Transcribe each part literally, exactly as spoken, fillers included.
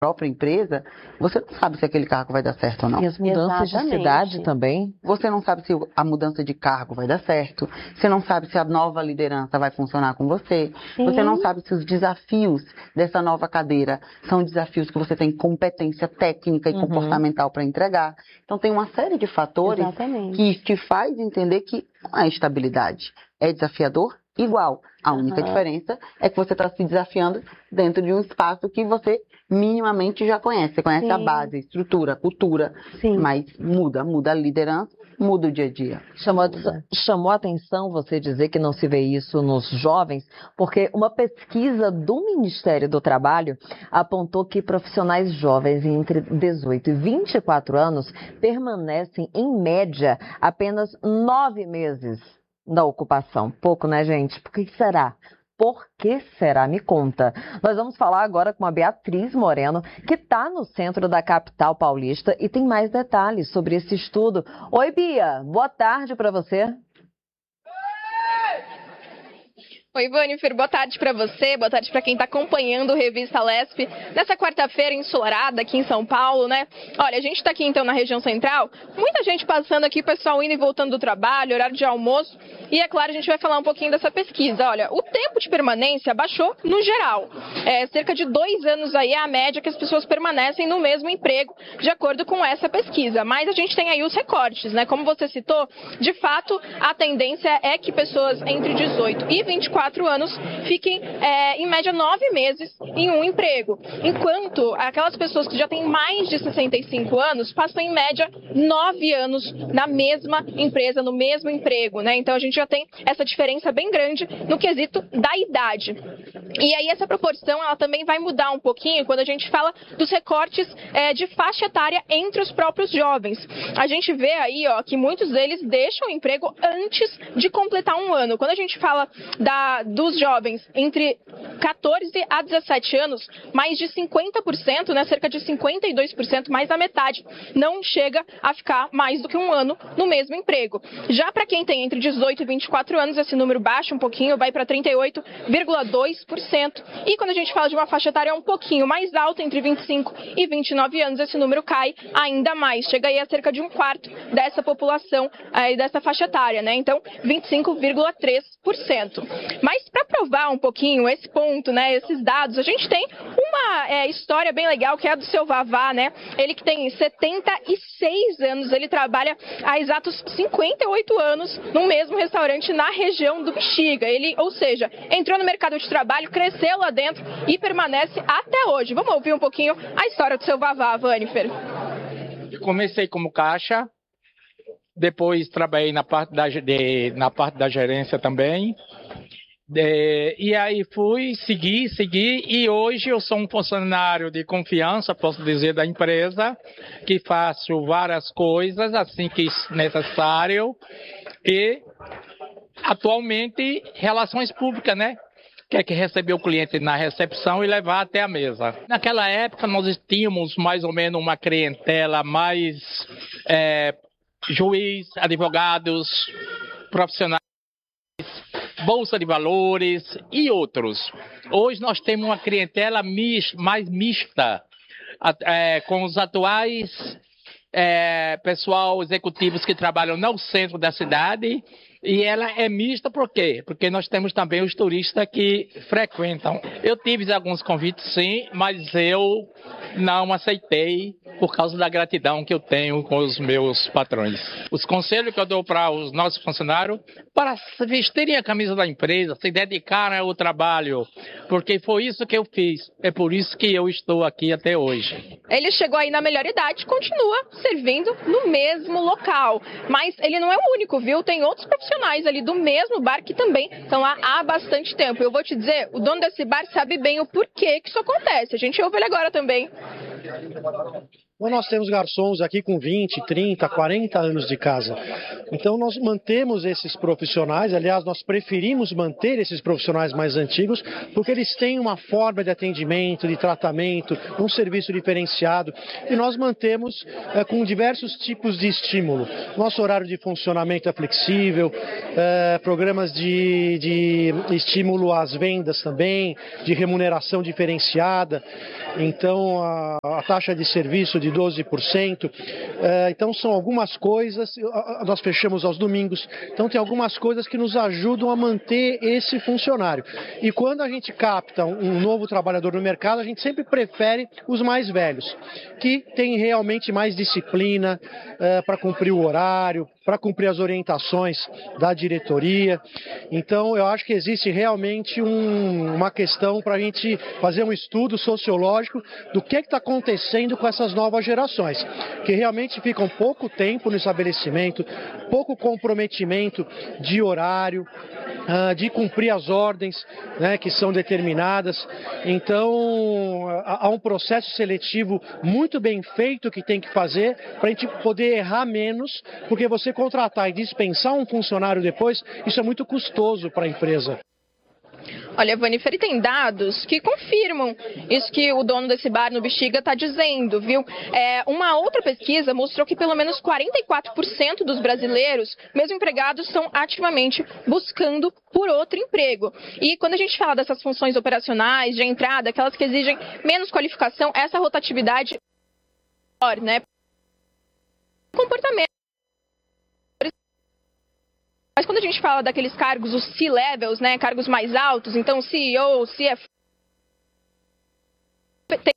própria empresa, você não sabe se aquele cargo vai dar certo ou não. E as mudanças Exatamente. de cidade também. Você não sabe se a mudança de cargo vai dar certo. Você não sabe se a nova liderança vai funcionar com você. Sim. Você não sabe se os desafios dessa nova cadeira são desafios que você tem competência técnica e Uhum. comportamental para entregar. Então tem uma série de fatores Exatamente. que te faz entender que não é estabilidade. É desafiador igual. A única Aham. diferença é que você está se desafiando dentro de um espaço que você minimamente já conhece. Você conhece Sim. a base, a estrutura, a cultura, Sim. mas muda, muda a liderança, muda o dia a dia. Chamou, chamou a atenção você dizer que não se vê isso nos jovens, porque uma pesquisa do Ministério do Trabalho apontou que profissionais jovens entre dezoito e vinte e quatro anos permanecem, em média, apenas nove meses da ocupação. Pouco, né, gente? Por que será? Por que será? Me conta. Nós vamos falar agora com a Beatriz Moreno, que está no centro da capital paulista e tem mais detalhes sobre esse estudo. Oi, Bia. Boa tarde para você. Oi, Vânifer, boa tarde para você, boa tarde para quem está acompanhando o Revista Lesp nessa quarta-feira ensolarada aqui em São Paulo, né? Olha, a gente está aqui então na região central, muita gente passando aqui, pessoal indo e voltando do trabalho, horário de almoço, e é claro, a gente vai falar um pouquinho dessa pesquisa. Olha, o tempo de permanência baixou no geral, é, cerca de dois anos aí é a média que as pessoas permanecem no mesmo emprego, de acordo com essa pesquisa, mas a gente tem aí os recortes, né? Como você citou, de fato, a tendência é que pessoas entre dezoito e vinte e quatro anos fiquem, é, em média, nove meses em um emprego. Enquanto aquelas pessoas que já têm mais de sessenta e cinco anos passam, em média, nove anos na mesma empresa, no mesmo emprego, né? Então, a gente já tem essa diferença bem grande no quesito da idade. E aí, essa proporção, ela também vai mudar um pouquinho quando a gente fala dos recortes é, de faixa etária entre os próprios jovens. A gente vê aí, ó, que muitos deles deixam o emprego antes de completar um ano. Quando a gente fala da dos jovens entre quatorze a dezessete anos, mais de cinquenta por cento, né, cerca de cinquenta e dois por cento, mais da metade, não chega a ficar mais do que um ano no mesmo emprego. Já para quem tem entre dezoito e vinte e quatro anos, esse número baixa um pouquinho, vai para trinta e oito vírgula dois por cento. E quando a gente fala de uma faixa etária um pouquinho mais alta, entre vinte e cinco e vinte e nove anos, esse número cai ainda mais, chega aí a cerca de um quarto dessa população, aí, dessa faixa etária, né? Então, vinte e cinco vírgula três por cento. Mas para provar um pouquinho esse ponto, né, esses dados, a gente tem uma é, história bem legal que é a do seu Vavá, né? Ele que tem setenta e seis anos, ele trabalha há exatos cinquenta e oito anos no mesmo restaurante na região do Bexiga. Ele, ou seja, entrou no mercado de trabalho, cresceu lá dentro e permanece até hoje. Vamos ouvir um pouquinho a história do seu Vavá, Vânifer. Comecei como caixa, depois trabalhei na parte da, de, na parte da gerência também. É, e aí fui, segui, segui, e hoje eu sou um funcionário de confiança, posso dizer, da empresa, que faço várias coisas assim que é necessário, e atualmente relações públicas, né? Que é que receber o cliente na recepção e levar até a mesa. Naquela época nós tínhamos mais ou menos uma clientela mais é, juiz, advogados, profissionais, Bolsa de Valores e outros. Hoje nós temos uma clientela mis, mais mista, é, com os atuais é, pessoal executivos que trabalham no centro da cidade, e ela é mista por quê? Porque nós temos também os turistas que frequentam. Eu tive alguns convites sim, mas eu não aceitei por causa da gratidão que eu tenho com os meus patrões. Os conselhos que eu dou para os nossos funcionários, para vestirem a camisa da empresa, se dedicarem ao trabalho, porque foi isso que eu fiz. É por isso que eu estou aqui até hoje. Ele chegou aí na melhor idade, continua servindo no mesmo local. Mas ele não é o único, viu? Tem outros profissionais ali do mesmo bar que também estão lá há bastante tempo. Eu vou te dizer, o dono desse bar sabe bem o porquê que isso acontece. A gente ouve ele agora também. Bom, nós temos garçons aqui com vinte, trinta, quarenta anos de casa. Então nós mantemos esses profissionais, aliás, nós preferimos manter esses profissionais mais antigos, porque eles têm uma forma de atendimento, de tratamento, um serviço diferenciado, e nós mantemos é, com diversos tipos de estímulo. Nosso horário de funcionamento é flexível, é, programas de, de estímulo às vendas também, de remuneração diferenciada, então a, a taxa de serviço de doze por cento, então são algumas coisas, nós fechamos aos domingos, então tem algumas coisas que nos ajudam a manter esse funcionário. E quando a gente capta um novo trabalhador no mercado, a gente sempre prefere os mais velhos, que têm realmente mais disciplina uh, para cumprir o horário, para cumprir as orientações da diretoria. Então eu acho que existe realmente um, uma questão para a gente fazer um estudo sociológico do que está acontecendo com essas novas gerações, que realmente ficam pouco tempo no estabelecimento, pouco comprometimento de horário, uh, de cumprir as ordens, né, que são determinadas. Então há um processo seletivo muito bem feito que tem que fazer para a gente poder errar menos, porque você contratar e dispensar um funcionário depois, isso é muito custoso para a empresa. Olha, Vanifer, tem dados que confirmam isso que o dono desse bar no Bexiga está dizendo, viu? É, uma outra pesquisa mostrou que pelo menos quarenta e quatro por cento dos brasileiros, mesmo empregados, estão ativamente buscando por outro emprego. E quando a gente fala dessas funções operacionais, de entrada, aquelas que exigem menos qualificação, essa rotatividade é maior, né? Comportamento. Mas quando a gente fala daqueles cargos, os C-levels, né, cargos mais altos, então C E O, C F O, tem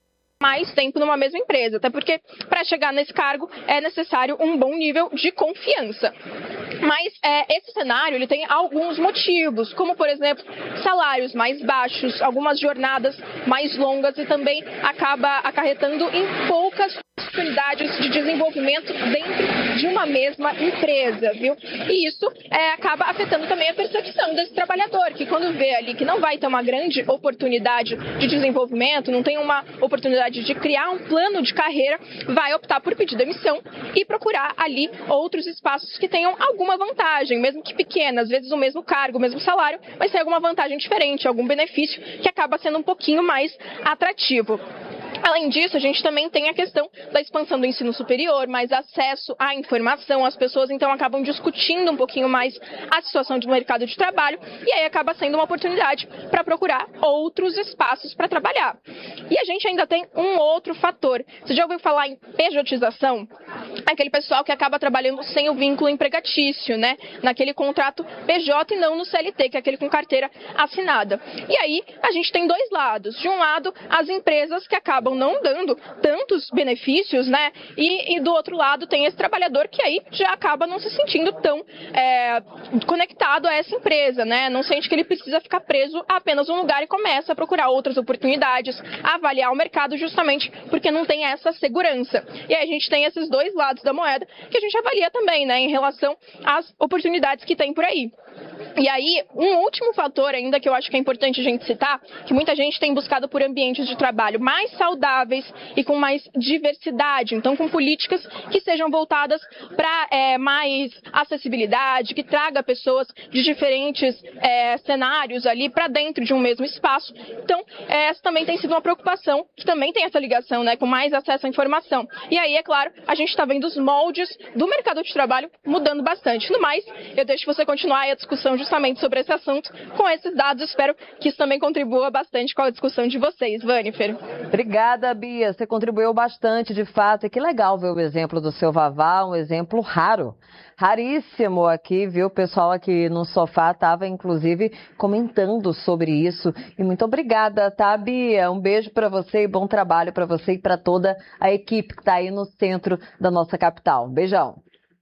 mais tempo numa mesma empresa, até porque para chegar nesse cargo é necessário um bom nível de confiança. Mas é, esse cenário ele tem alguns motivos, como por exemplo salários mais baixos, algumas jornadas mais longas e também acaba acarretando em poucas oportunidades de desenvolvimento dentro de uma mesma empresa, viu? E isso é, acaba afetando também a percepção desse trabalhador, que quando vê ali que não vai ter uma grande oportunidade de desenvolvimento, não tem uma oportunidade de criar um plano de carreira, vai optar por pedir demissão e procurar ali outros espaços que tenham alguma vantagem, mesmo que pequena, às vezes o mesmo cargo, o mesmo salário, mas tem alguma vantagem diferente, algum benefício que acaba sendo um pouquinho mais atrativo. Além disso, a gente também tem a questão da expansão do ensino superior, mais acesso à informação, as pessoas então acabam discutindo um pouquinho mais a situação do mercado de trabalho e aí acaba sendo uma oportunidade para procurar outros espaços para trabalhar. E a gente ainda tem um outro fator. Você já ouviu falar em pejotização? Aquele pessoal que acaba trabalhando sem o vínculo empregatício, né? Naquele contrato P J e não no C L T, que é aquele com carteira assinada. E aí a gente tem dois lados. De um lado, as empresas que acabam não dando tantos benefícios, né? E, e do outro lado tem esse trabalhador que aí já acaba não se sentindo tão é, conectado a essa empresa, né? Não sente que ele precisa ficar preso a apenas um lugar e começa a procurar outras oportunidades, a avaliar o mercado justamente porque não tem essa segurança. E aí a gente tem esses dois lados da moeda que a gente avalia também, né? Em relação às oportunidades que tem por aí. E aí, um último fator ainda que eu acho que é importante a gente citar, que muita gente tem buscado por ambientes de trabalho mais saudáveis e com mais diversidade, então com políticas que sejam voltadas para é, mais acessibilidade, que traga pessoas de diferentes é, cenários ali para dentro de um mesmo espaço. Então, essa também tem sido uma preocupação, que também tem essa ligação, né, com mais acesso à informação. E aí, é claro, a gente está vendo os moldes do mercado de trabalho mudando bastante. No mais, eu deixo você continuar aí a discussão justamente sobre esse assunto com esses dados. Espero que isso também contribua bastante com a discussão de vocês, Vanifer. Obrigada, Bia. Você contribuiu bastante, de fato. E que legal ver o exemplo do seu Vavá, um exemplo raro. Raríssimo aqui, viu? O pessoal aqui no sofá estava, inclusive, comentando sobre isso. E muito obrigada, tá, Bia? Um beijo para você e bom trabalho para você e para toda a equipe que está aí no centro da nossa capital. Um beijão.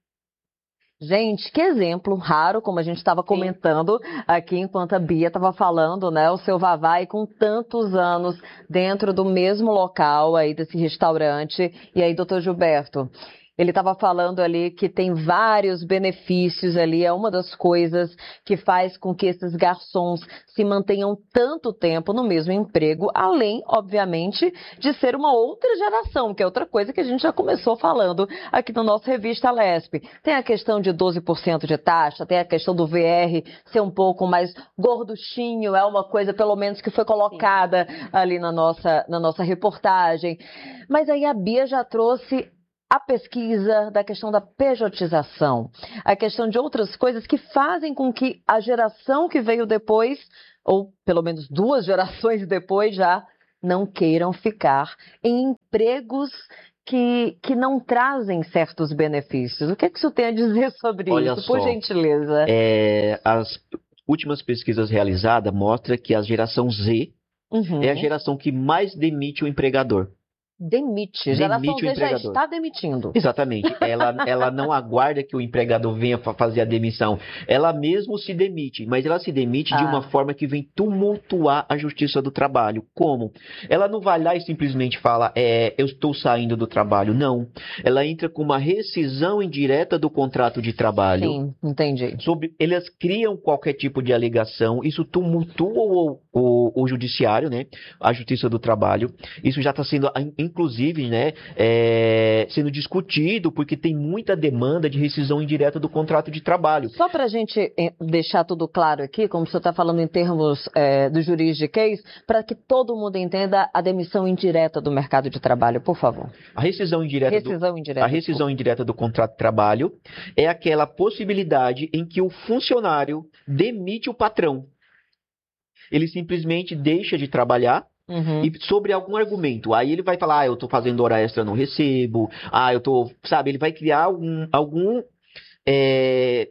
Gente, que exemplo raro, como a gente estava comentando aqui enquanto a Bia estava falando, né? O seu Vavá aí com tantos anos dentro do mesmo local aí desse restaurante. E aí, doutor Gilberto, Ele estava falando ali que tem vários benefícios ali, é uma das coisas que faz com que esses garçons se mantenham tanto tempo no mesmo emprego, além, obviamente, de ser uma outra geração, que é outra coisa que a gente já começou falando aqui no nosso Revista Lespe. Tem a questão de doze por cento de taxa, tem a questão do V R ser um pouco mais gorduchinho, é uma coisa, pelo menos, que foi colocada ali na nossa, na nossa reportagem. Mas aí a Bia já trouxe a pesquisa da questão da pejotização, a questão de outras coisas que fazem com que a geração que veio depois, ou pelo menos duas gerações depois já, não queiram ficar em empregos que, que não trazem certos benefícios. O que é que o senhor tem a dizer sobre Olha isso, só, por gentileza? É, as últimas pesquisas realizadas mostram que a geração Z Uhum. é a geração que mais demite o empregador. Demite. Geração Demite o Z já empregador. está demitindo. Exatamente. Ela, ela não aguarda que o empregador venha fa- fazer a demissão. Ela mesmo se demite, mas ela se demite de Ah. uma forma que vem tumultuar a justiça do trabalho. Como? Ela não vai lá e simplesmente fala, é, eu estou saindo do trabalho. Não. Ela entra com uma rescisão indireta do contrato de trabalho. Sim, entendi. Sobre, elas criam qualquer tipo de alegação, isso tumultua o, o, o judiciário, né? A justiça do trabalho. Isso já está sendo, inclusive, né, é, sendo discutido, porque tem muita demanda de rescisão indireta do contrato de trabalho. Só para a gente eh, deixar tudo claro aqui, como você está falando em termos eh, do juridiquês, para que todo mundo entenda a demissão indireta do mercado de trabalho, por favor. A rescisão indireta, Rescisão do, indireta, a rescisão indireta do contrato de trabalho é aquela possibilidade em que o funcionário demite o patrão. Ele simplesmente deixa de trabalhar. Uhum. E sobre algum argumento, aí ele vai falar, ah, eu tô fazendo hora extra, não recebo, ah, eu tô, sabe, ele vai criar algum, algum é,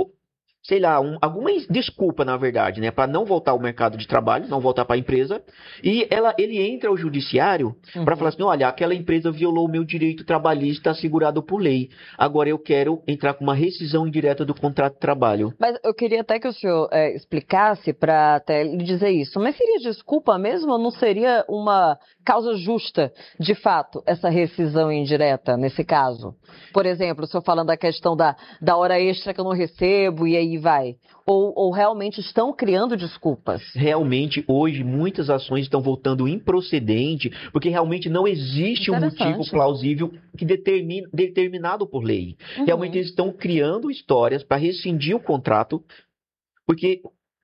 sei lá, um, alguma desculpa, na verdade, né, para não voltar ao mercado de trabalho, não voltar para a empresa, e ela, ele entra ao judiciário Uhum. para falar assim, olha, aquela empresa violou o meu direito trabalhista assegurado por lei, agora eu quero entrar com uma rescisão indireta do contrato de trabalho. Mas eu queria até que o senhor eh, explicasse para até lhe dizer isso. Mas seria desculpa mesmo ou não seria uma causa justa, de fato, essa rescisão indireta nesse caso? Por exemplo, o senhor falando da questão da, da hora extra que eu não recebo e aí vai. Ou, ou realmente estão criando desculpas? Realmente, hoje, muitas ações estão voltando improcedente, porque realmente não existe um motivo plausível que determine, determinado por lei. Uhum. Realmente eles estão criando histórias para rescindir o contrato, porque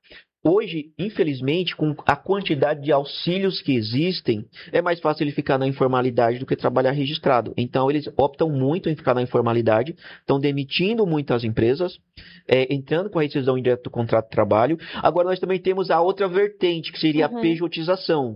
hoje, infelizmente, com a quantidade de auxílios que existem, é mais fácil ele ficar na informalidade do que trabalhar registrado. Então, eles optam muito em ficar na informalidade, estão demitindo muitas empresas, é, entrando com a rescisão indireta do contrato de trabalho. Agora, nós também temos a outra vertente, que seria Uhum. a pejotização.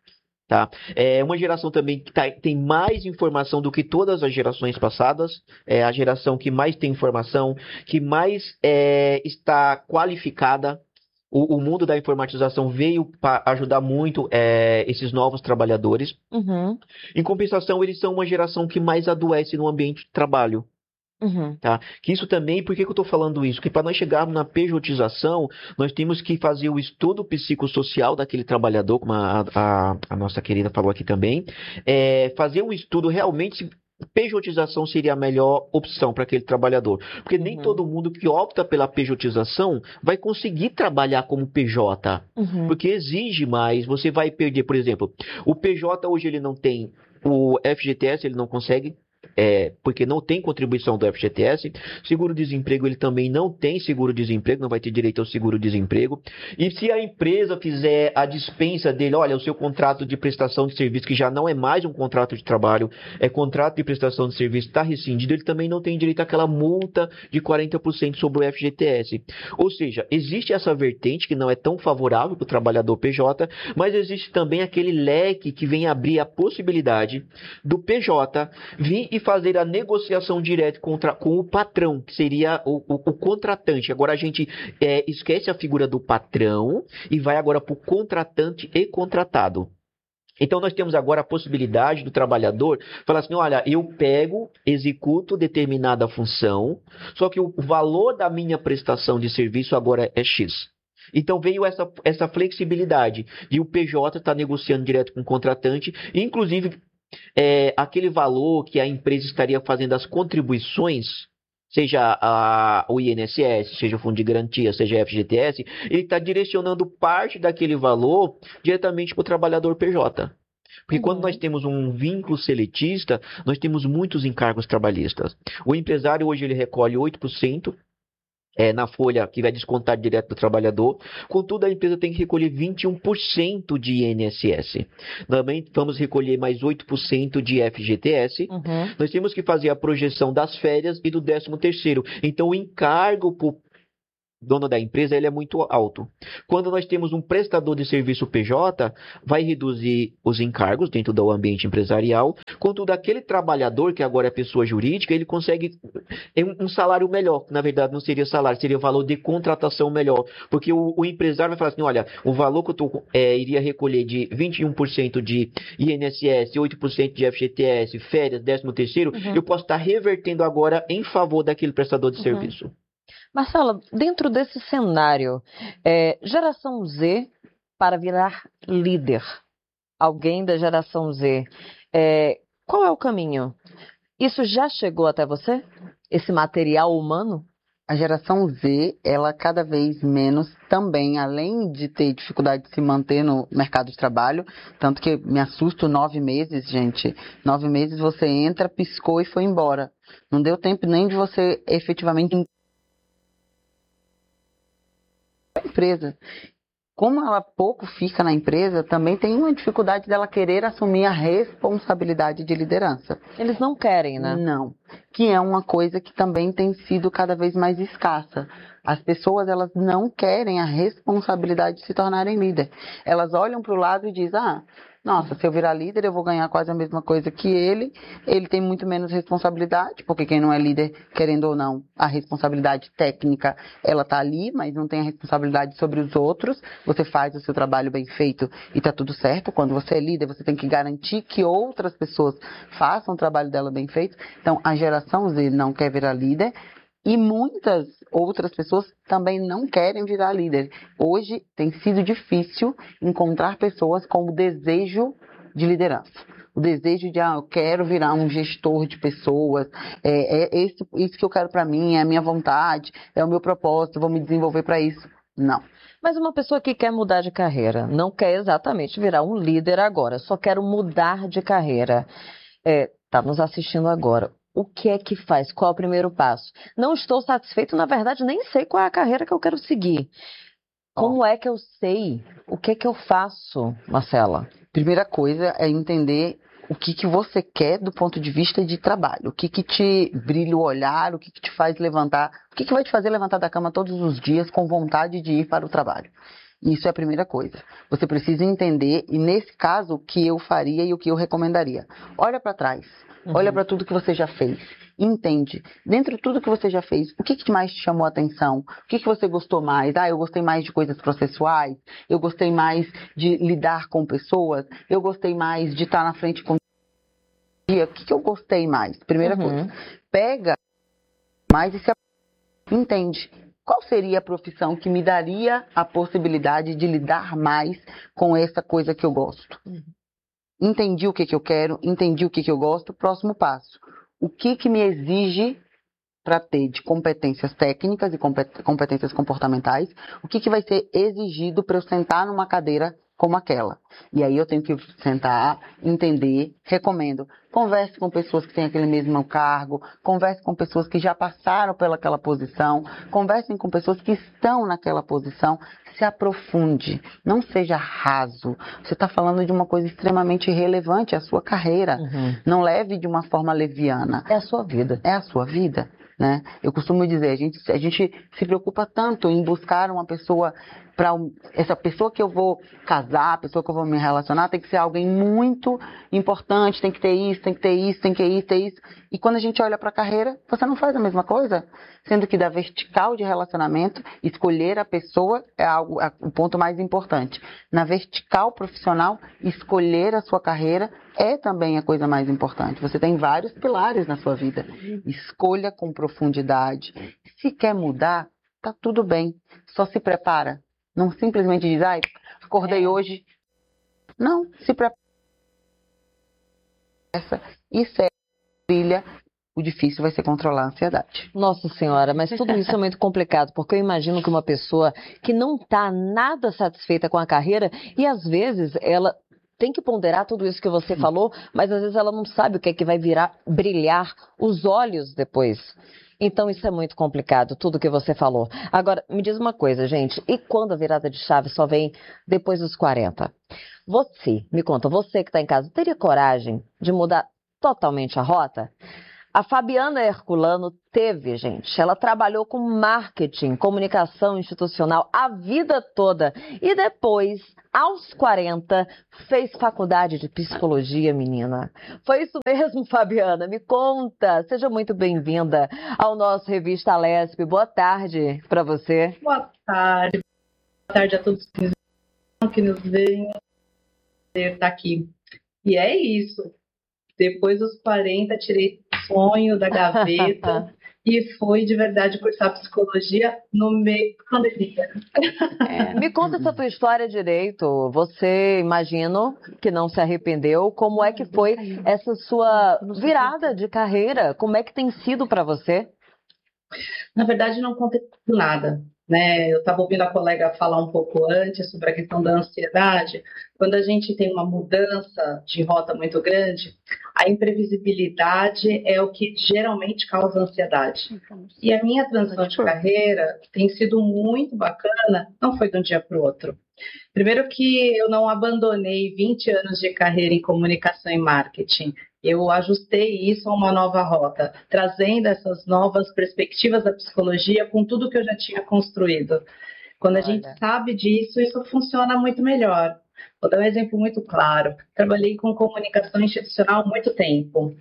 Tá? É uma geração também que tá, tem mais informação do que todas as gerações passadas, é a geração que mais tem informação, que mais é, está qualificada. O, o mundo da informatização veio para ajudar muito é, esses novos trabalhadores. Uhum. Em compensação, eles são uma geração que mais adoece no ambiente de trabalho. Uhum. Tá? Que isso também, por que, que eu estou falando isso? Que para nós chegarmos na pejotização, nós temos que fazer o estudo psicossocial daquele trabalhador, como a, a, a nossa querida falou aqui também, é, fazer um estudo realmente se pejotização seria a melhor opção para aquele trabalhador. Porque nem Uhum. todo mundo que opta pela pejotização vai conseguir trabalhar como P J. Uhum. Porque exige mais, você vai perder, por exemplo, o P J hoje ele não tem o F G T S, ele não consegue. É, porque não tem contribuição do F G T S, seguro-desemprego ele também não tem seguro-desemprego, não vai ter direito ao seguro-desemprego, e se a empresa fizer a dispensa dele, olha, o seu contrato de prestação de serviço, que já não é mais um contrato de trabalho, é contrato de prestação de serviço, está rescindido, ele também não tem direito àquela multa de quarenta por cento sobre o F G T S, ou seja, existe essa vertente que não é tão favorável para o trabalhador P J, mas existe também aquele leque que vem abrir a possibilidade do P J vir e fazer a negociação direta contra, com o patrão, que seria o, o, o contratante. Agora a gente é, esquece a figura do patrão e vai agora para o contratante e contratado. Então nós temos agora a possibilidade do trabalhador falar assim, olha, eu pego, executo determinada função, só que o valor da minha prestação de serviço agora é X. Então veio essa, essa flexibilidade de o P J estar negociando direto com o contratante, inclusive é, aquele valor que a empresa estaria fazendo as contribuições, seja a, o I N S S, seja o Fundo de Garantia, seja a F G T S, ele está direcionando parte daquele valor diretamente para o trabalhador P J. Porque uhum. quando nós temos um vínculo seletista, nós temos muitos encargos trabalhistas. O empresário hoje ele recolhe oito por cento é, na folha que vai descontar direto do trabalhador. Contudo, a empresa tem que recolher vinte e um por cento de I N S S. Também vamos recolher mais oito por cento de F G T S. Uhum. Nós temos que fazer a projeção das férias e do décimo terceiro. Então, o encargo por dono da empresa ele é muito alto. Quando nós temos um prestador de serviço P J, vai reduzir os encargos dentro do ambiente empresarial. Contudo, aquele trabalhador, que agora é pessoa jurídica, ele consegue um salário melhor. Na verdade, não seria salário, seria o valor de contratação melhor. Porque o, o empresário vai falar assim, olha, o valor que eu tô, é, iria recolher de vinte e um por cento de I N S S, oito por cento de F G T S, férias, décimo terceiro, uhum. eu posso estar revertendo agora em favor daquele prestador de uhum. serviço. Marcela, dentro desse cenário, é, geração Z para virar líder, alguém da geração Z, é, qual é o caminho? Isso já chegou até você? Esse material humano? A geração Z, ela cada vez menos também, além de ter dificuldade de se manter no mercado de trabalho, tanto que me assusto nove meses, gente. Nove meses você entra, piscou e foi embora. Não deu tempo nem de você efetivamente empresa. Como ela pouco fica na empresa, também tem uma dificuldade dela querer assumir a responsabilidade de liderança. Eles não querem, né? Não. Que é uma coisa que também tem sido cada vez mais escassa. As pessoas, elas não querem a responsabilidade de se tornarem líder. Elas olham para o lado e dizem, ah, nossa, se eu virar líder, eu vou ganhar quase a mesma coisa que ele. Ele tem muito menos responsabilidade, porque quem não é líder, querendo ou não, a responsabilidade técnica, ela está ali, mas não tem a responsabilidade sobre os outros. Você faz o seu trabalho bem feito e está tudo certo. Quando você é líder, você tem que garantir que outras pessoas façam o trabalho dela bem feito. Então, a geração Z não quer virar líder. E muitas outras pessoas também não querem virar líder. Hoje tem sido difícil encontrar pessoas com o desejo de liderança. O desejo de, ah, eu quero virar um gestor de pessoas, é, é esse, isso que eu quero para mim, é a minha vontade, é o meu propósito, vou me desenvolver para isso. Não. Mas uma pessoa que quer mudar de carreira, não quer exatamente virar um líder agora, só quero mudar de carreira, é, tá nos assistindo agora. O que é que faz? Qual é o primeiro passo? Não estou satisfeito, na verdade, nem sei qual é a carreira que eu quero seguir. Como oh. é que eu sei? O que é que eu faço, Marcela? Primeira coisa é entender o que, que você quer do ponto de vista de trabalho. O que, que te brilha o olhar, o que, que te faz levantar, o que, que vai te fazer levantar da cama todos os dias com vontade de ir para o trabalho. Isso é a primeira coisa. Você precisa entender, e nesse caso, o que eu faria e o que eu recomendaria. Olha para trás. Uhum. Olha para tudo que você já fez. Entende. Dentro de tudo que você já fez, o que, que mais te chamou a atenção? O que, que você gostou mais? Ah, eu gostei mais de coisas processuais. Eu gostei mais de lidar com pessoas. Eu gostei mais de estar na frente com... O que, que eu gostei mais? Primeira uhum. coisa. Pega mais e se entende. Qual seria a profissão que me daria a possibilidade de lidar mais com essa coisa que eu gosto? Uhum. Entendi o que, que eu quero, entendi o que, que eu gosto. Próximo passo. O que, que me exige para ter de competências técnicas e competências comportamentais? O que, que vai ser exigido para eu sentar numa cadeira como aquela? E aí eu tenho que sentar, entender, recomendo. Converse com pessoas que têm aquele mesmo cargo, converse com pessoas que já passaram pelaquela posição, conversem com pessoas que estão naquela posição. Se aprofunde, não seja raso. Você está falando de uma coisa extremamente relevante, é a sua carreira. Uhum. Não leve de uma forma leviana. É a sua vida. É a sua vida, né? Eu costumo dizer, a gente, a gente se preocupa tanto em buscar uma pessoa, para essa pessoa que eu vou casar, a pessoa que eu vou me relacionar, tem que ser alguém muito importante, tem que ter isso, tem que ter isso, tem que ter isso, ter isso. E quando a gente olha para a carreira, você não faz a mesma coisa? Sendo que da vertical de relacionamento, escolher a pessoa é algo, é o ponto mais importante. Na vertical profissional, escolher a sua carreira é também a coisa mais importante. Você tem vários pilares na sua vida. Escolha com profundidade. Se quer mudar, tá tudo bem. Só se prepara. Não simplesmente diz, ai, acordei é. hoje. Não, se prepara. e segue a trilha, o difícil vai ser controlar a ansiedade. Nossa Senhora, mas tudo isso é muito complicado, porque eu imagino que uma pessoa que não está nada satisfeita com a carreira, e às vezes ela tem que ponderar tudo isso que você falou, mas às vezes ela não sabe o que é que vai virar, brilhar os olhos depois. Então isso é muito complicado, tudo que você falou. Agora, me diz uma coisa, gente, e quando a virada de chave só vem depois dos quarenta? Você, me conta, você que está em casa, teria coragem de mudar totalmente a rota? A Fabiana Herculano teve, gente. Ela trabalhou com marketing, comunicação institucional a vida toda. E depois, aos quarenta, fez faculdade de psicologia, menina. Foi isso mesmo, Fabiana? Me conta. Seja muito bem-vinda ao nosso Revista Lesp. Boa tarde para você. Boa tarde. Boa tarde a todos que nos veem. Estar aqui. E é isso. Depois dos quarenta, tirei o sonho da gaveta e fui de verdade cursar psicologia no meio da pandemia. É, me conta essa tua história direito. Você, imagino, que não se arrependeu. Como é que foi essa sua virada de carreira? Como é que tem sido para você? Na verdade, não contei nada. Né? Eu estava ouvindo a colega falar um pouco antes sobre a questão da ansiedade. Quando a gente tem uma mudança de rota muito grande, a imprevisibilidade é o que geralmente causa ansiedade. E a minha transição de carreira tem sido muito bacana, não foi de um dia para o outro. Primeiro que eu não abandonei vinte anos de carreira em comunicação e marketing. Eu ajustei isso a uma nova rota, trazendo essas novas perspectivas da psicologia com tudo que eu já tinha construído. Quando a Olha. gente sabe disso, isso funciona muito melhor. Vou dar um exemplo muito claro. Trabalhei com comunicação institucional há muito tempo.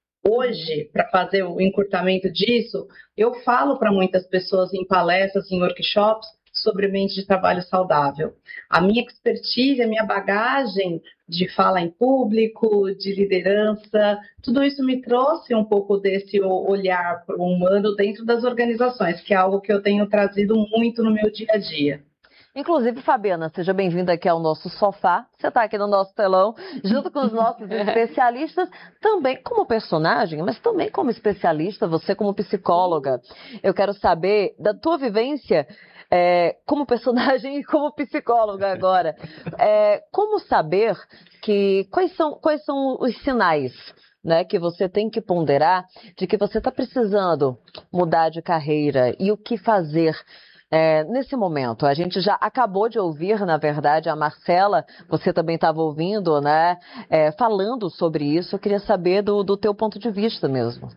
Hoje, para fazer o encurtamento disso, eu falo para muitas pessoas em palestras, em workshops, sobre mente de trabalho saudável. A minha expertise, a minha bagagem de fala em público, de liderança, tudo isso me trouxe um pouco desse olhar para o humano dentro das organizações, que é algo que eu tenho trazido muito no meu dia a dia. Inclusive, Fabiana, seja bem-vinda aqui ao nosso sofá. Você está aqui no nosso telão, junto com os nossos especialistas, também como personagem, mas também como especialista, você como psicóloga. Eu quero saber da tua vivência é, como personagem e como psicóloga agora. É, como saber que quais são, quais são os sinais, né, que você tem que ponderar de que você está precisando mudar de carreira e o que fazer? É, nesse momento, a gente já acabou de ouvir, na verdade, a Marcela, você também estava ouvindo, né, é, falando sobre isso. Eu queria saber do, do teu ponto de vista mesmo.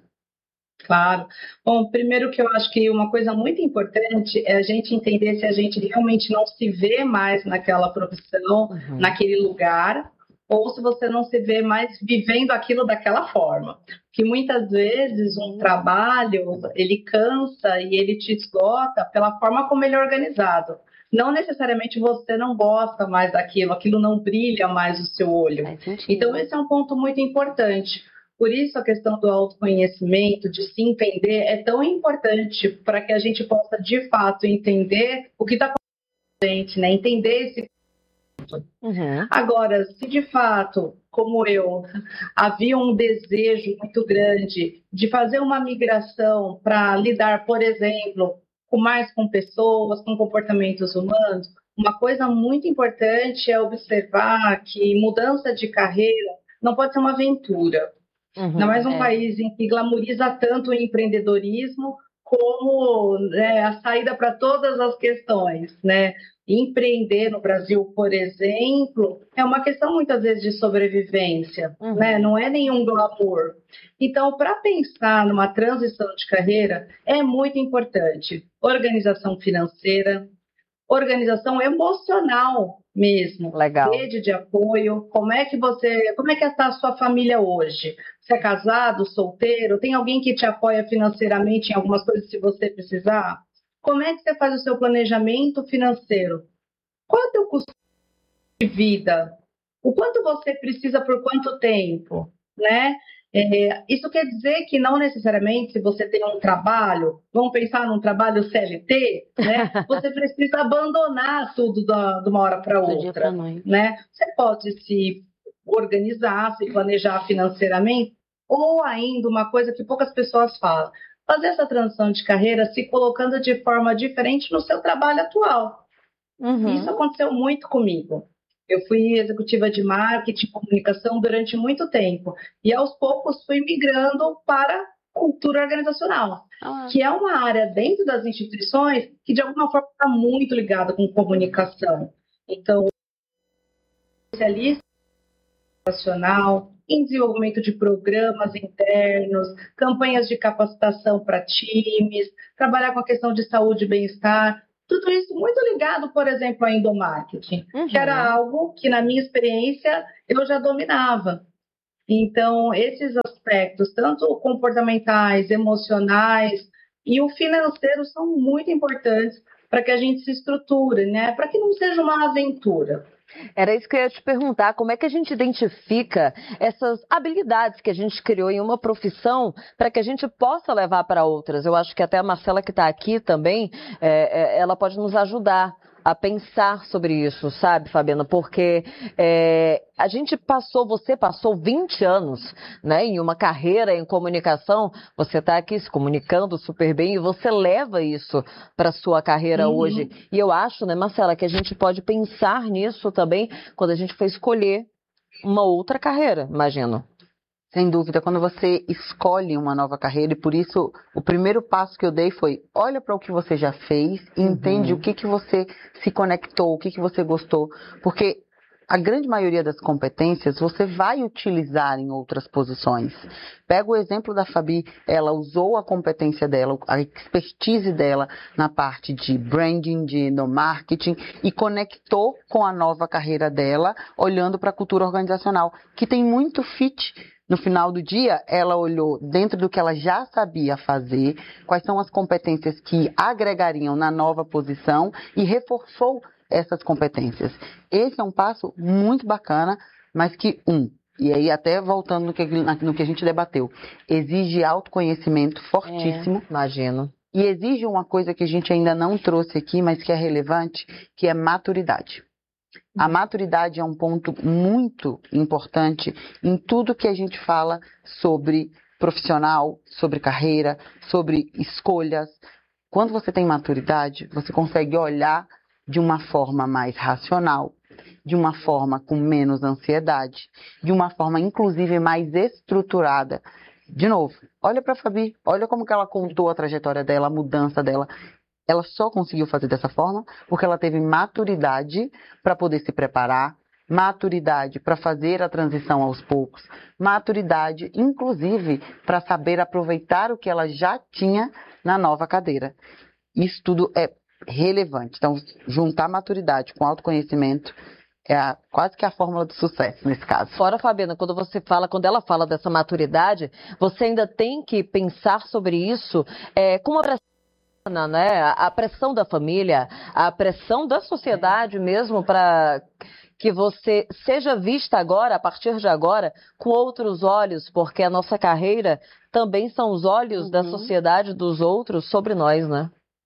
Claro. Bom, primeiro que eu acho que uma coisa muito importante é a gente entender se a gente realmente não se vê mais naquela profissão, uhum. naquele lugar, ou se você não se vê mais vivendo aquilo daquela forma. Que muitas vezes um trabalho, ele cansa e ele te esgota pela forma como ele é organizado. Não necessariamente você não gosta mais daquilo, aquilo não brilha mais o seu olho. Então esse é um ponto muito importante. Por isso a questão do autoconhecimento, de se entender, é tão importante para que a gente possa de fato entender o que está acontecendo com a gente, né? Entender esse Uhum. Agora, se de fato, como eu, havia um desejo muito grande de fazer uma migração para lidar, por exemplo, com mais com pessoas, com comportamentos humanos, uma coisa muito importante é observar que mudança de carreira não pode ser uma aventura. Uhum, Ainda mais um é. país em que glamoriza tanto o empreendedorismo como né, a saída para todas as questões, né? Empreender no Brasil, por exemplo, é uma questão muitas vezes de sobrevivência, uhum. né? Não é nenhum glamour. Então, para pensar numa transição de carreira, é muito importante organização financeira, organização emocional mesmo, Legal. Rede de apoio. Como é que você, como é que está a sua família hoje? Você é casado, solteiro? Tem alguém que te apoia financeiramente em algumas coisas se você precisar? Como é que você faz o seu planejamento financeiro? Qual é o teu custo de vida? O quanto você precisa por quanto tempo? Né? É, isso quer dizer que não necessariamente se você tem um trabalho, vamos pensar num trabalho C L T, né? Você precisa abandonar tudo da, de uma hora para outra. Né? Você pode se organizar, se planejar financeiramente, ou ainda uma coisa que poucas pessoas falam, fazer essa transição de carreira se colocando de forma diferente no seu trabalho atual. Uhum. Isso aconteceu muito comigo. Eu fui executiva de marketing e comunicação durante muito tempo. E aos poucos fui migrando para cultura organizacional, ah. que é uma área dentro das instituições que de alguma forma está muito ligada com comunicação. Então, especialista organizacional, em desenvolvimento de programas internos, campanhas de capacitação para times, trabalhar com a questão de saúde e bem-estar, tudo isso muito ligado, por exemplo, ao endomarketing, uhum. que era algo que, na minha experiência, eu já dominava. Então, esses aspectos, tanto comportamentais, emocionais e o financeiro, são muito importantes para que a gente se estruture, né? Para que não seja uma aventura. Era isso que eu ia te perguntar, como é que a gente identifica essas habilidades que a gente criou em uma profissão para que a gente possa levar para outras? Eu acho que até a Marcela que está aqui também, é, é, ela pode nos ajudar a pensar sobre isso, sabe, Fabiana? Porque é, a gente passou, você passou vinte anos, né, em uma carreira em comunicação, você está aqui se comunicando super bem e você leva isso para a sua carreira uhum. hoje. E eu acho, né, Marcela, que a gente pode pensar nisso também quando a gente for escolher uma outra carreira, imagino. Sem dúvida, quando você escolhe uma nova carreira, e por isso o primeiro passo que eu dei foi, olha para o que você já fez e uhum. entende o que, que você se conectou, o que, que você gostou, porque a grande maioria das competências você vai utilizar em outras posições. Pega o exemplo da Fabi, ela usou a competência dela, a expertise dela na parte de branding, de no marketing e conectou com a nova carreira dela, olhando para a cultura organizacional, que tem muito fit. No final do dia, ela olhou dentro do que ela já sabia fazer, quais são as competências que agregariam na nova posição e reforçou essas competências. Esse é um passo muito bacana, mas que, um, e aí até voltando no que, no que a gente debateu, exige autoconhecimento fortíssimo. É, imagino. E exige uma coisa que a gente ainda não trouxe aqui, mas que é relevante, que é maturidade. A maturidade é um ponto muito importante em tudo que a gente fala sobre profissional, sobre carreira, sobre escolhas. Quando você tem maturidade, você consegue olhar de uma forma mais racional, de uma forma com menos ansiedade, de uma forma inclusive mais estruturada. De novo, olha para a Fabi, olha como que ela contou a trajetória dela, a mudança dela. Ela só conseguiu fazer dessa forma porque ela teve maturidade para poder se preparar, maturidade para fazer a transição aos poucos, maturidade, inclusive, para saber aproveitar o que ela já tinha na nova cadeira. Isso tudo é relevante. Então, juntar maturidade com autoconhecimento é a, quase que a fórmula do sucesso nesse caso. Fora, Fabiana, quando você fala, quando ela fala dessa maturidade, você ainda tem que pensar sobre isso é, com uma né? A pressão da família, a pressão da sociedade mesmo para que você seja vista agora, a partir de agora, com outros olhos, porque a nossa carreira também são os olhos uhum. da sociedade, dos outros, sobre nós, né?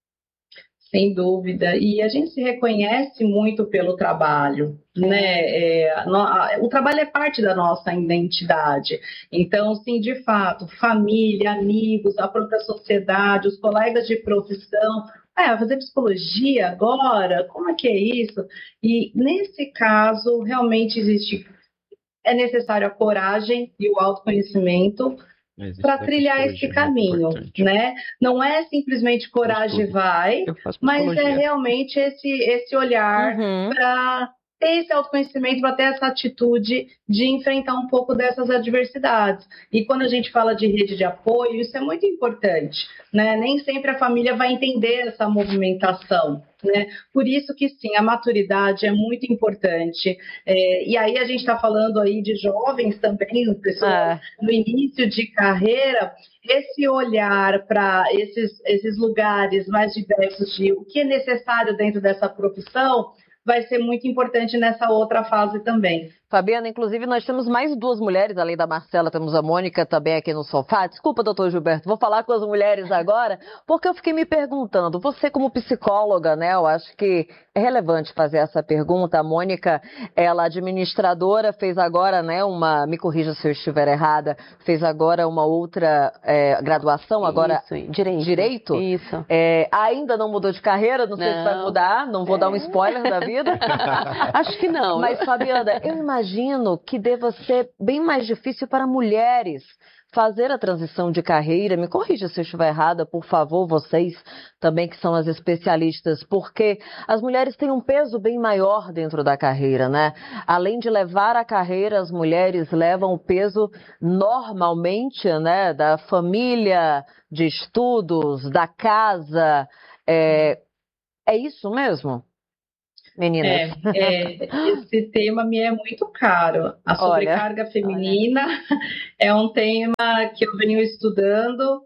Sem dúvida. E a gente se reconhece muito pelo trabalho, né? É, no, o trabalho é parte da nossa identidade. Então, sim, de fato, família, amigos, a própria sociedade, os colegas de profissão. Ah, vai fazer psicologia agora? Como é que é isso? E, nesse caso, realmente existe... É necessário a coragem e o autoconhecimento para trilhar esse caminho, né? Não é simplesmente coragem vai, mas é realmente esse, esse olhar uhum. para ter esse autoconhecimento, para ter essa atitude de enfrentar um pouco dessas adversidades. E quando a gente fala de rede de apoio, isso é muito importante, né? Nem sempre a família vai entender essa movimentação, né? Por isso que sim, a maturidade é muito importante. É, e aí a gente está falando aí de jovens também, pessoas é. no início de carreira, esse olhar para esses, esses lugares mais diversos de o que é necessário dentro dessa profissão, vai ser muito importante nessa outra fase também. Fabiana, inclusive nós temos mais duas mulheres, além da Marcela, temos a Mônica também aqui no sofá. Desculpa, doutor Gilberto, vou falar com as mulheres agora, porque eu fiquei me perguntando, você como psicóloga, né, eu acho que é relevante fazer essa pergunta. A Mônica, ela é administradora, fez agora, né, uma, me corrija se eu estiver errada, fez agora uma outra é, graduação, agora Isso, direito. direito? Isso. É, ainda não mudou de carreira, não sei Não. se vai mudar, não vou É. dar um spoiler da vida. Acho que não. Mas, Fabiana, eu imagino que deva ser bem mais difícil para mulheres fazer a transição de carreira. Me corrija se eu estiver errada, por favor, vocês também que são as especialistas, porque as mulheres têm um peso bem maior dentro da carreira, né? Além de levar a carreira, as mulheres levam o peso normalmente, né, da família, de estudos, da casa. É, é isso mesmo? Meninas. É, é, esse tema me é muito caro. A sobrecarga olha, feminina olha. é um tema que eu venho estudando,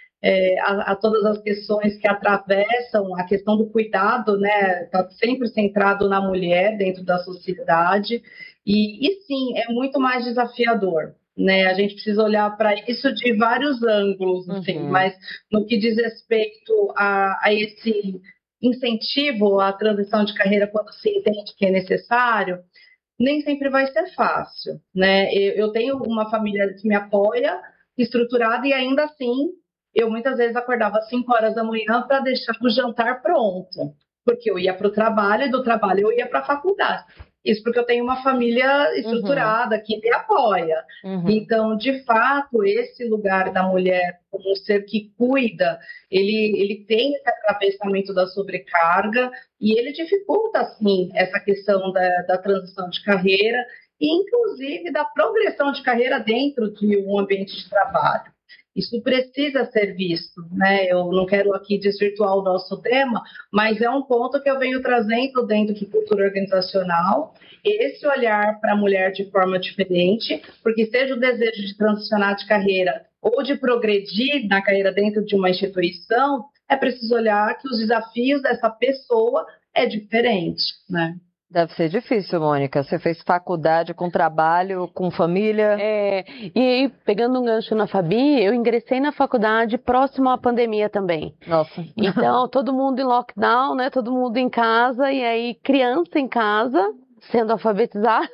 é, a, a todas as questões que atravessam a questão do cuidado, né? Está sempre centrado na mulher dentro da sociedade. E, e sim, é muito mais desafiador. Né? A gente precisa olhar para isso de vários ângulos, assim, uhum. Mas no que diz respeito a, a esse incentivo à transição de carreira quando se entende que é necessário, nem sempre vai ser fácil, né? Eu, eu tenho uma família que me apoia, estruturada, e ainda assim, eu muitas vezes acordava às cinco horas da manhã para deixar o jantar pronto, porque eu ia para o trabalho e do trabalho eu ia para a faculdade. Isso porque eu tenho uma família estruturada, uhum. que me apoia. Uhum. Então, de fato, esse lugar da mulher como um ser que cuida, ele, ele tem esse atravessamento da sobrecarga e ele dificulta, sim, essa questão da, da transição de carreira e, inclusive, da progressão de carreira dentro de um ambiente de trabalho. Isso precisa ser visto, né? Eu não quero aqui desvirtuar o nosso tema, mas é um ponto que eu venho trazendo dentro de cultura organizacional, esse olhar para a mulher de forma diferente, porque seja o desejo de transicionar de carreira ou de progredir na carreira dentro de uma instituição, é preciso olhar que os desafios dessa pessoa é diferente, né? Deve ser difícil, Mônica. Você fez faculdade com trabalho, com família? É, e aí, pegando um gancho na Fabi, eu ingressei na faculdade próximo à pandemia também. Nossa. Então, todo mundo em lockdown, né? Todo mundo em casa, e aí criança em casa, sendo alfabetizada.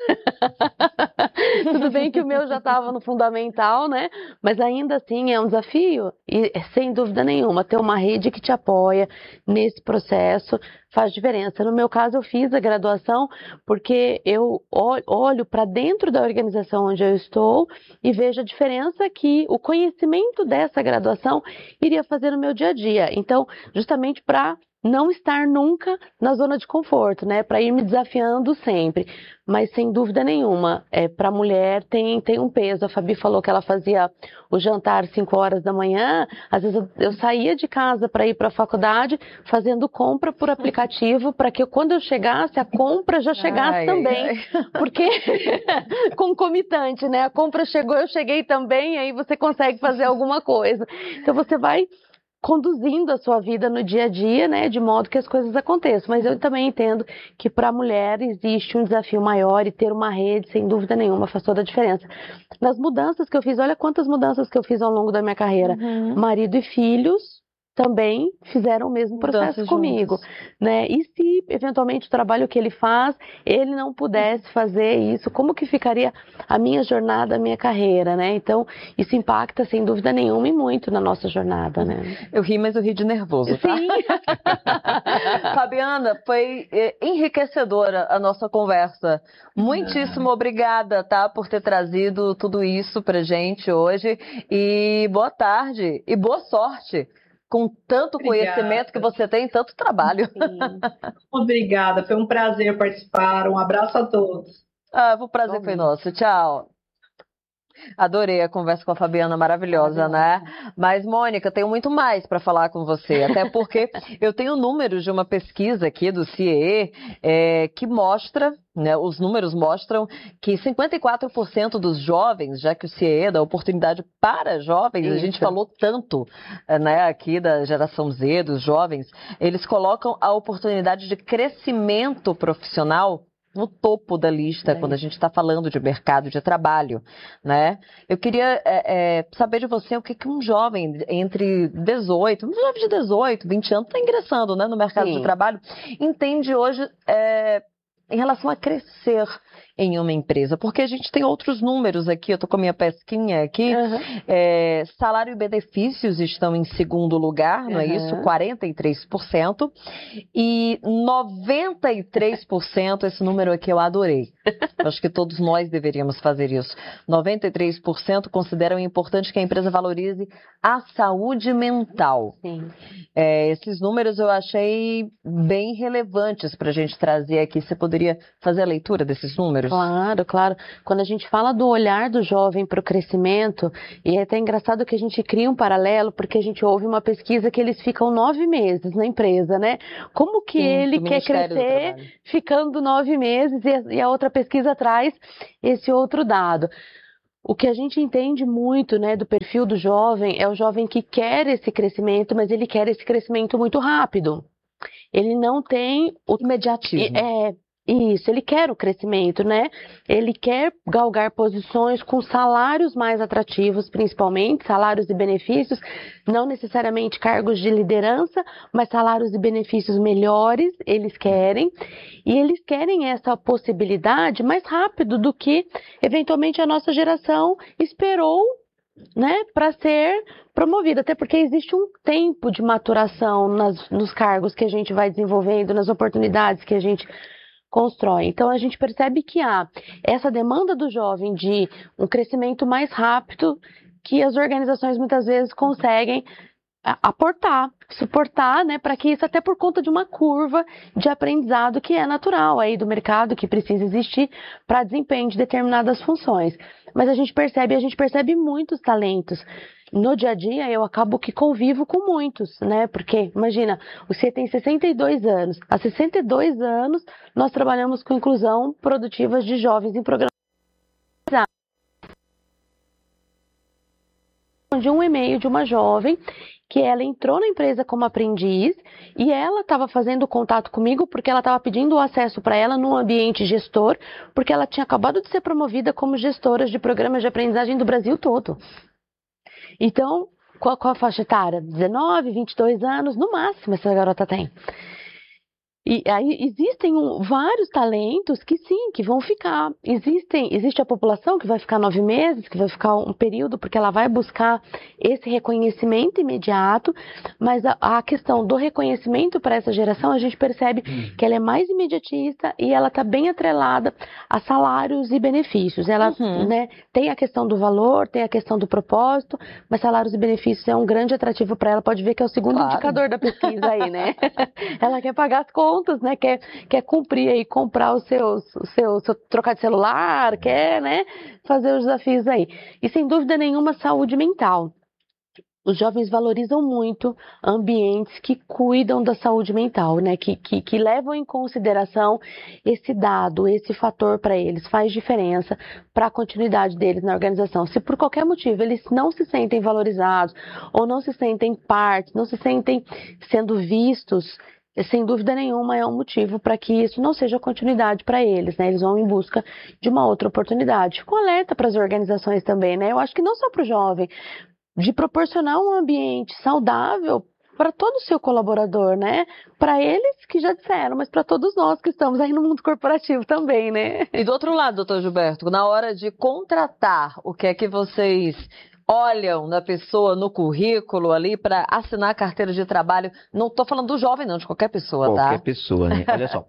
Tudo bem que o meu já estava no fundamental, né? Mas ainda assim é um desafio. E, sem dúvida nenhuma, ter uma rede que te apoia nesse processo faz diferença. No meu caso, eu fiz a graduação porque eu olho para dentro da organização onde eu estou e vejo a diferença que o conhecimento dessa graduação iria fazer no meu dia a dia. Então, justamente para não estar nunca na zona de conforto, né? Para ir me desafiando sempre. Mas, sem dúvida nenhuma, é, para a mulher tem, tem um peso. A Fabi falou que ela fazia o jantar às cinco horas da manhã. Às vezes eu, eu saía de casa para ir para a faculdade fazendo compra por aplicativo para que eu, quando eu chegasse, a compra já chegasse ai, também. Ai. Porque, concomitante, né? A compra chegou, eu cheguei também, aí você consegue fazer alguma coisa. Então, você vai conduzindo a sua vida no dia a dia, né, de modo que as coisas aconteçam. Mas eu também entendo que para a mulher existe um desafio maior e ter uma rede, sem dúvida nenhuma, faz toda a diferença. Nas mudanças que eu fiz, olha quantas mudanças que eu fiz ao longo da minha carreira. Uhum. Marido e filhos também fizeram o mesmo processo Mudanças comigo, juntos. Né? E se eventualmente o trabalho que ele faz, ele não pudesse fazer isso, como que ficaria a minha jornada, a minha carreira, né? Então, isso impacta sem dúvida nenhuma e muito na nossa jornada, né? Eu ri, mas eu ri de nervoso, tá? Sim. Fabiana, foi enriquecedora a nossa conversa. Muitíssimo ah. obrigada, tá, por ter trazido tudo isso pra gente hoje e boa tarde e boa sorte. Com tanto Obrigada. Conhecimento que você tem, tanto trabalho. Sim. Obrigada, foi um prazer participar. Um abraço a todos. Ah, o prazer Bom, foi nosso. Tchau. Adorei a conversa com a Fabiana, maravilhosa, né? Mas, Mônica, tenho muito mais para falar com você, até porque eu tenho números de uma pesquisa aqui do C I E E é, que mostra, né, os números mostram que cinquenta e quatro por cento dos jovens, já que o C I E E dá oportunidade para jovens, Isso. a gente falou tanto, né, aqui da geração Z, dos jovens, eles colocam a oportunidade de crescimento profissional no topo da lista, é. quando a gente está falando de mercado de trabalho, né? Eu queria é, é, saber de você o que, que um jovem entre dezoito, um jovem de dezoito, vinte anos, está ingressando, né, no mercado Sim. de trabalho, entende hoje é, em relação a crescer em uma empresa, porque a gente tem outros números aqui, eu estou com a minha pesquinha aqui, uhum. é, salário e benefícios estão em segundo lugar, não é uhum. isso? quarenta e três por cento, e noventa e três por cento, esse número aqui eu adorei, acho que todos nós deveríamos fazer isso, noventa e três por cento consideram importante que a empresa valorize a saúde mental. Sim. É, esses números eu achei bem relevantes para a gente trazer aqui, você poderia fazer a leitura desses números? Claro, claro. Quando a gente fala do olhar do jovem para o crescimento, e é até engraçado que a gente cria um paralelo, porque a gente ouve uma pesquisa que eles ficam nove meses na empresa, né? Como que Sim, ele quer crescer ficando nove meses e a, e a outra pesquisa traz esse outro dado. O que a gente entende muito, né, do perfil do jovem é o jovem que quer esse crescimento, mas ele quer esse crescimento muito rápido. Ele não tem o imediatismo. É, Isso, ele quer o crescimento, né? Ele quer galgar posições com salários mais atrativos, principalmente, salários e benefícios, não necessariamente cargos de liderança, mas salários e benefícios melhores, eles querem. E eles querem essa possibilidade mais rápido do que, eventualmente, a nossa geração esperou, né, para ser promovida, até porque existe um tempo de maturação nas, nos cargos que a gente vai desenvolvendo, nas oportunidades que a gente constrói. Então, a gente percebe que há essa demanda do jovem de um crescimento mais rápido que as organizações muitas vezes conseguem aportar, suportar, né, para que isso, até por conta de uma curva de aprendizado que é natural aí do mercado, que precisa existir para desempenho de determinadas funções. Mas a gente percebe, a gente percebe muitos talentos. No dia a dia, eu acabo que convivo com muitos, né? Porque, imagina, você tem sessenta e dois anos. Há sessenta e dois anos, nós trabalhamos com inclusão produtiva de jovens em programas de um e-mail de uma jovem que ela entrou na empresa como aprendiz e ela estava fazendo contato comigo porque ela estava pedindo o acesso para ela num ambiente gestor, porque ela tinha acabado de ser promovida como gestora de programas de aprendizagem do Brasil todo. Então, qual, qual a faixa etária? dezenove, vinte e dois anos, no máximo essa garota tem. E aí existem um, vários talentos que sim, que vão ficar. Existem, existe a população que vai ficar nove meses, que vai ficar um período, porque ela vai buscar esse reconhecimento imediato, mas a, a questão do reconhecimento para essa geração, a gente percebe uhum. que ela é mais imediatista e ela está bem atrelada a salários e benefícios. Ela uhum. né, tem a questão do valor, tem a questão do propósito, mas salários e benefícios é um grande atrativo para ela. Pode ver que é o segundo claro. indicador da pesquisa aí, né? Ela quer pagar as contas, né, quer, quer cumprir aí, comprar os seus, o seu, seu, trocar de celular, quer, né, fazer os desafios aí. E sem dúvida nenhuma, saúde mental. Os jovens valorizam muito ambientes que cuidam da saúde mental, né, que, que, que levam em consideração esse dado, esse fator para eles, faz diferença para a continuidade deles na organização. Se por qualquer motivo eles não se sentem valorizados, ou não se sentem parte, não se sentem sendo vistos, sem dúvida nenhuma é um motivo para que isso não seja continuidade para eles, né? Eles vão em busca de uma outra oportunidade. Fico alerta para as organizações também, né? Eu acho que não só para o jovem, de proporcionar um ambiente saudável para todo o seu colaborador, né? Para eles que já disseram, mas para todos nós que estamos aí no mundo corporativo também, né? E do outro lado, doutor Gilberto, na hora de contratar, o que é que vocês olham na pessoa, no currículo ali, para assinar a carteira de trabalho? Não estou falando do jovem, não, de qualquer pessoa, qualquer tá? Qualquer pessoa, né? Olha só,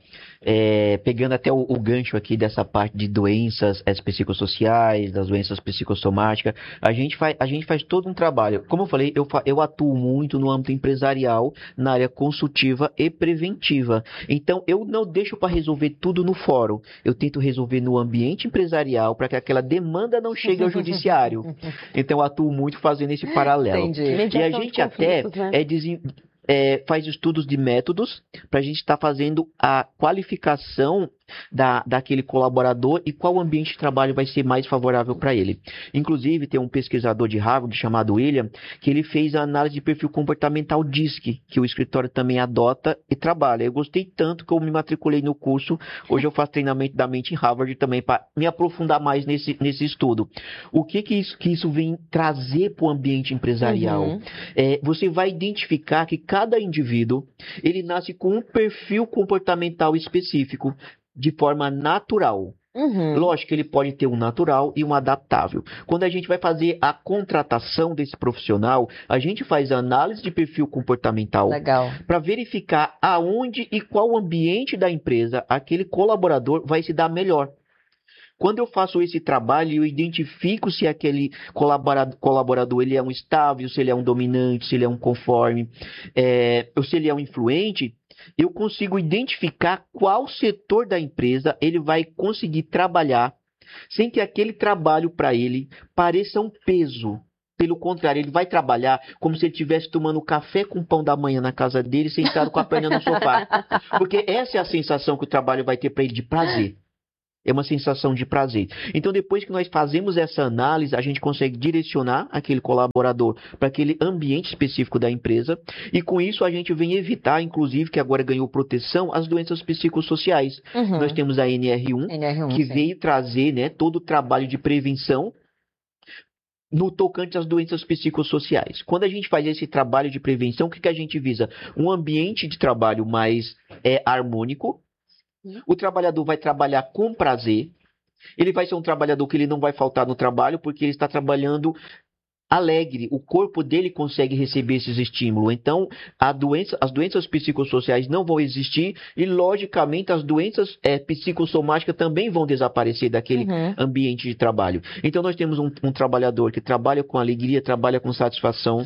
é, pegando até o, o gancho aqui dessa parte de doenças é, psicossociais, das doenças psicossomáticas, a gente, faz, a gente faz todo um trabalho. Como eu falei, eu, eu atuo muito no âmbito empresarial, na área consultiva e preventiva. Então, eu não deixo para resolver tudo no fórum. Eu tento resolver no ambiente empresarial para que aquela demanda não chegue ao judiciário. Então, eu atuo muito fazendo esse paralelo. Entendi. E a gente até né? é, desen... é, faz estudos de métodos para a gente estar tá fazendo a qualificação Da, daquele colaborador e qual ambiente de trabalho vai ser mais favorável para ele. Inclusive, tem um pesquisador de Harvard chamado William, que ele fez a análise de perfil comportamental D I S C, que o escritório também adota e trabalha. Eu gostei tanto que eu me matriculei no curso. Hoje eu faço treinamento da mente em Harvard também para me aprofundar mais nesse, nesse estudo. O que que isso, que isso vem trazer para o ambiente empresarial? Uhum. É, você vai identificar que cada indivíduo, ele nasce com um perfil comportamental específico, de forma natural. Uhum. Lógico que ele pode ter um natural e um adaptável. Quando a gente vai fazer a contratação desse profissional, a gente faz a análise de perfil comportamental para verificar aonde e qual ambiente da empresa aquele colaborador vai se dar melhor. Quando eu faço esse trabalho, eu identifico se aquele colaborador, colaborador ele é um estável, se ele é um dominante, se ele é um conforme, é, ou se ele é um influente, eu consigo identificar qual setor da empresa ele vai conseguir trabalhar sem que aquele trabalho para ele pareça um peso. Pelo contrário, ele vai trabalhar como se ele estivesse tomando café com pão da manhã na casa dele, sentado com a perna no sofá. Porque essa é a sensação que o trabalho vai ter para ele de prazer. É uma sensação de prazer. Então, depois que nós fazemos essa análise, a gente consegue direcionar aquele colaborador para aquele ambiente específico da empresa. E com isso, a gente vem evitar, inclusive, que agora ganhou proteção, as doenças psicossociais. Uhum. Nós temos a N R um, N R um que sim. veio trazer, né, todo o trabalho de prevenção no tocante às doenças psicossociais. Quando a gente faz esse trabalho de prevenção, o que, que a gente visa? Um ambiente de trabalho mais é, harmônico. O trabalhador vai trabalhar com prazer. Ele vai ser um trabalhador que ele não vai faltar no trabalho porque ele está trabalhando alegre. O corpo dele consegue receber esses estímulos. Então, a doença, as doenças psicossociais não vão existir e, logicamente, as doenças é, psicossomáticas também vão desaparecer daquele uhum. ambiente de trabalho. Então, nós temos um, um trabalhador que trabalha com alegria, trabalha com satisfação.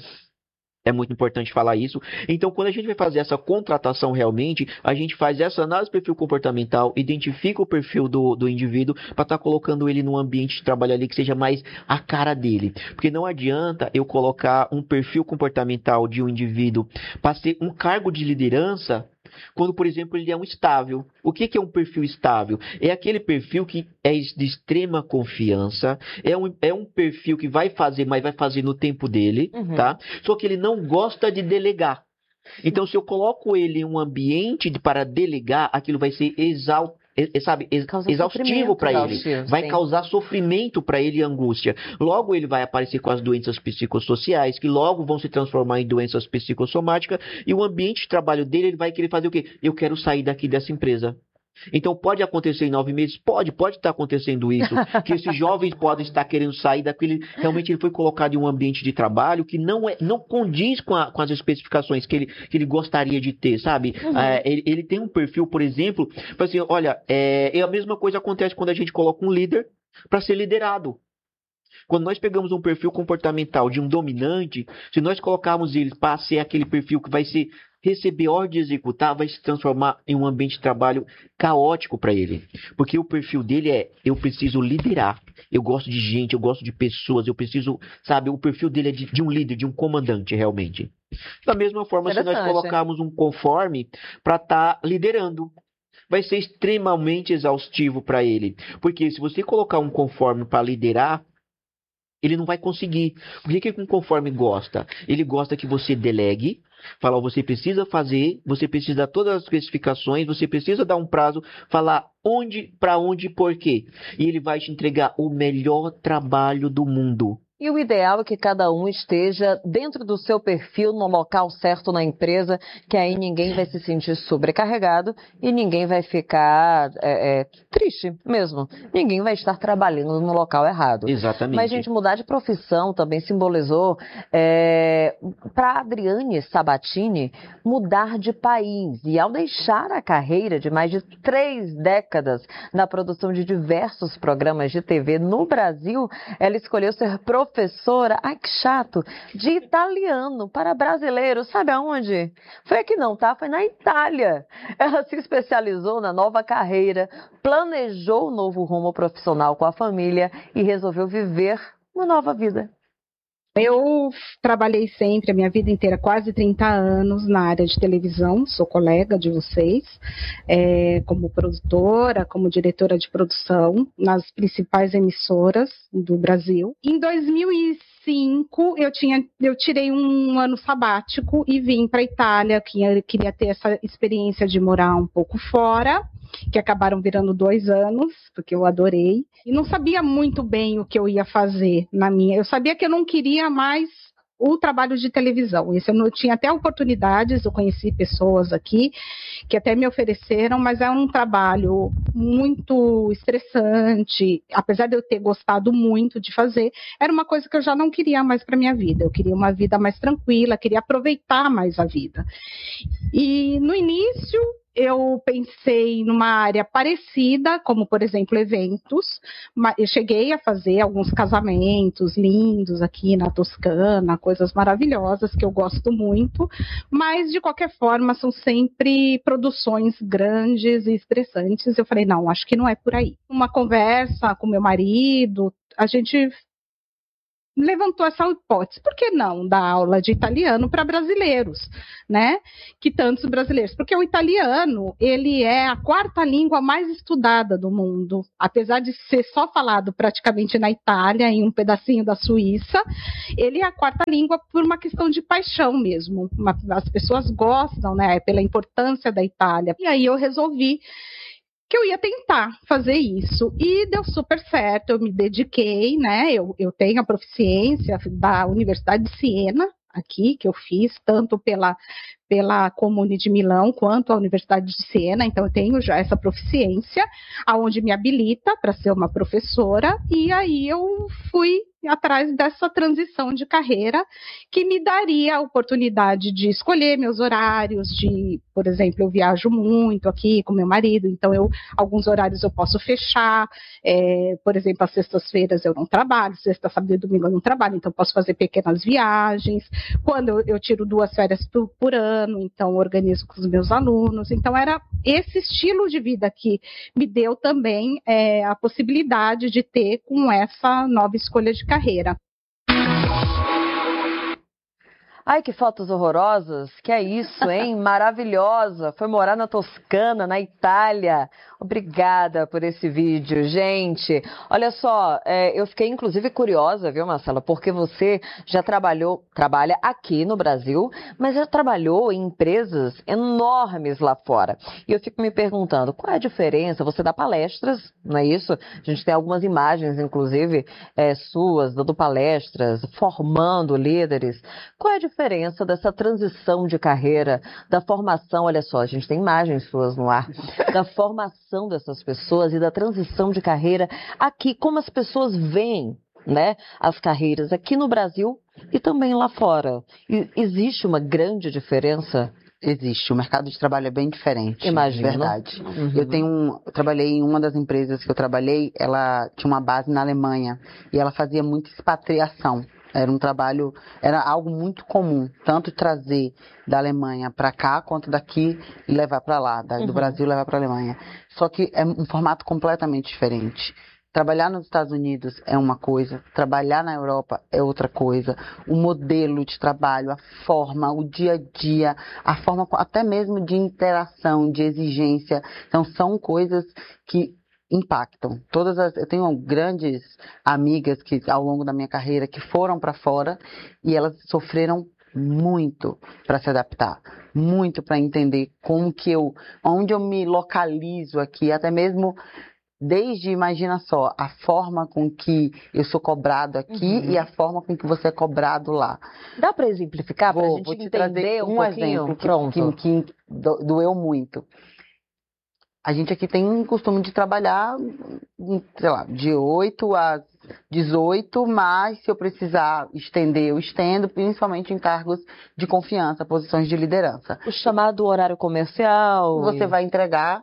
É muito importante falar isso. Então, quando a gente vai fazer essa contratação realmente, a gente faz essa análise de perfil comportamental, identifica o perfil do, do indivíduo para estar tá colocando ele num ambiente de trabalho ali que seja mais a cara dele. Porque não adianta eu colocar um perfil comportamental de um indivíduo para ser um cargo de liderança quando, por exemplo, ele é um estável. O que, que é um perfil estável? É aquele perfil que é de extrema confiança, é um, é um perfil que vai fazer, mas vai fazer no tempo dele, uhum. tá? Só que ele não gosta de delegar. Então, se eu coloco ele em um ambiente de, para delegar, aquilo vai ser exaltado. Sabe, exaustivo para ele, vai sim. causar sofrimento para ele e angústia. Logo ele vai aparecer com as doenças psicossociais, que logo vão se transformar em doenças psicossomáticas, e o ambiente de trabalho dele, ele vai querer fazer o quê? Eu quero sair daqui dessa empresa. Então pode acontecer em nove meses? Pode, pode estar acontecendo isso. Que esses jovens podem estar querendo sair daquele. Realmente ele foi colocado em um ambiente de trabalho que não, é, não condiz com, a, com as especificações que ele, que ele gostaria de ter, sabe? Uhum. É, ele, ele tem um perfil, por exemplo, assim, olha, é, é a mesma coisa acontece quando a gente coloca um líder para ser liderado. Quando nós pegamos um perfil comportamental de um dominante, se nós colocarmos ele para ser aquele perfil que vai ser receber ordem de executar, vai se transformar em um ambiente de trabalho caótico para ele. Porque o perfil dele é, eu preciso liderar. Eu gosto de gente, eu gosto de pessoas, eu preciso, sabe, o perfil dele é de, de um líder, de um comandante, realmente. Da mesma forma, se nós colocarmos um conforme para estar tá liderando, vai ser extremamente exaustivo para ele. Porque se você colocar um conforme para liderar, ele não vai conseguir. O que que um conforme gosta? Ele gosta que você delegue, falar, você precisa fazer, você precisa dar todas as especificações, você precisa dar um prazo, falar onde, para onde e por quê. E ele vai te entregar o melhor trabalho do mundo. E o ideal é que cada um esteja dentro do seu perfil, no local certo na empresa, que aí ninguém vai se sentir sobrecarregado e ninguém vai ficar é, é, triste mesmo. Ninguém vai estar trabalhando no local errado. Exatamente. Mas, gente, mudar de profissão também simbolizou é, para Adriane Sabatini mudar de país. E ao deixar a carreira de mais de três décadas na produção de diversos programas de T V no Brasil, ela escolheu ser professora professora, ai que chato, de italiano para brasileiros, sabe aonde? Foi aqui não, tá? Foi na Itália. Ela se especializou na nova carreira, planejou o novo rumo profissional com a família e resolveu viver uma nova vida. Eu trabalhei sempre, a minha vida inteira, quase trinta anos na área de televisão, sou colega de vocês, é, como produtora, como diretora de produção nas principais emissoras do Brasil. Em dois mil e cinco, eu, tinha, eu tirei um ano sabático e vim para a Itália, que eu queria ter essa experiência de morar um pouco fora, que acabaram virando dois anos, porque eu adorei. E não sabia muito bem o que eu ia fazer na minha. Eu sabia que eu não queria mais o trabalho de televisão. Isso eu não tinha até oportunidades, eu conheci pessoas aqui que até me ofereceram, mas é um trabalho muito estressante. Apesar de eu ter gostado muito de fazer, era uma coisa que eu já não queria mais para minha vida. Eu queria uma vida mais tranquila, queria aproveitar mais a vida. E no início eu pensei numa área parecida, como, por exemplo, eventos. Eu cheguei a fazer alguns casamentos lindos aqui na Toscana, coisas maravilhosas que eu gosto muito, mas, de qualquer forma, são sempre produções grandes e estressantes. Eu falei, não, acho que não é por aí. Uma conversa com meu marido, a gente levantou essa hipótese, por que não dar aula de italiano para brasileiros, né? Que tantos brasileiros, porque o italiano, ele é a quarta língua mais estudada do mundo, apesar de ser só falado praticamente na Itália, em um pedacinho da Suíça, ele é a quarta língua por uma questão de paixão mesmo, uma, as pessoas gostam, né, pela importância da Itália, e aí eu resolvi que eu ia tentar fazer isso, e deu super certo, eu me dediquei, né, eu, eu tenho a proficiência da Universidade de Siena, aqui, que eu fiz, tanto pela, pela Comune de Milão, quanto a Universidade de Siena, então eu tenho já essa proficiência, aonde me habilita para ser uma professora, e aí eu fui atrás dessa transição de carreira, que me daria a oportunidade de escolher meus horários, de, por exemplo, eu viajo muito aqui com meu marido, então eu, alguns horários eu posso fechar, é, por exemplo, às sextas-feiras eu não trabalho, sexta, sábado e domingo eu não trabalho, então eu posso fazer pequenas viagens, quando eu, eu tiro duas férias por, por ano, então eu organizo com os meus alunos, então era esse estilo de vida que me deu também é, a possibilidade de ter com essa nova escolha de carreira. carreira. Ai, que fotos horrorosas, que é isso, hein? Maravilhosa, foi morar na Toscana, na Itália. Obrigada por esse vídeo, gente. Olha só, é, eu fiquei inclusive curiosa, viu, Marcela? Porque você já trabalhou, trabalha aqui no Brasil, mas já trabalhou em empresas enormes lá fora. E eu fico me perguntando, qual é a diferença? Você dá palestras, não é isso? A gente tem algumas imagens, inclusive, é, suas, dando palestras, formando líderes. Qual é a diferença? diferença dessa transição de carreira, da formação, olha só, a gente tem imagens suas no ar, da formação dessas pessoas e da transição de carreira aqui, como as pessoas veem, né, as carreiras aqui no Brasil e também lá fora. E existe uma grande diferença? Existe, o mercado de trabalho é bem diferente. Imagino. Verdade. Uhum. Eu tenho um, eu trabalhei em uma das empresas que eu trabalhei, ela tinha uma base na Alemanha e ela fazia muita expatriação. Era um trabalho, era algo muito comum, tanto trazer da Alemanha para cá, quanto daqui e levar para lá, do uhum. Brasil levar para a Alemanha. Só que é um formato completamente diferente. Trabalhar nos Estados Unidos é uma coisa, trabalhar na Europa é outra coisa. O modelo de trabalho, a forma, o dia a dia, a forma até mesmo de interação, de exigência. Então, são coisas que impactam. Todas as, eu tenho grandes amigas que ao longo da minha carreira que foram para fora e elas sofreram muito para se adaptar, muito para entender como que eu, onde eu me localizo aqui, até mesmo Desde, imagina só, a forma com que eu sou cobrado aqui Uhum. e a forma com que você é cobrado lá. Dá para exemplificar, para a Vou, gente vou te entender trazer um, um pouquinho? exemplo que, Pronto. que, que do- doeu muito. A gente aqui tem um costume de trabalhar, sei lá, de oito às dezoito, mas se eu precisar estender, eu estendo, principalmente em cargos de confiança, posições de liderança. O chamado horário comercial. Você e- vai entregar,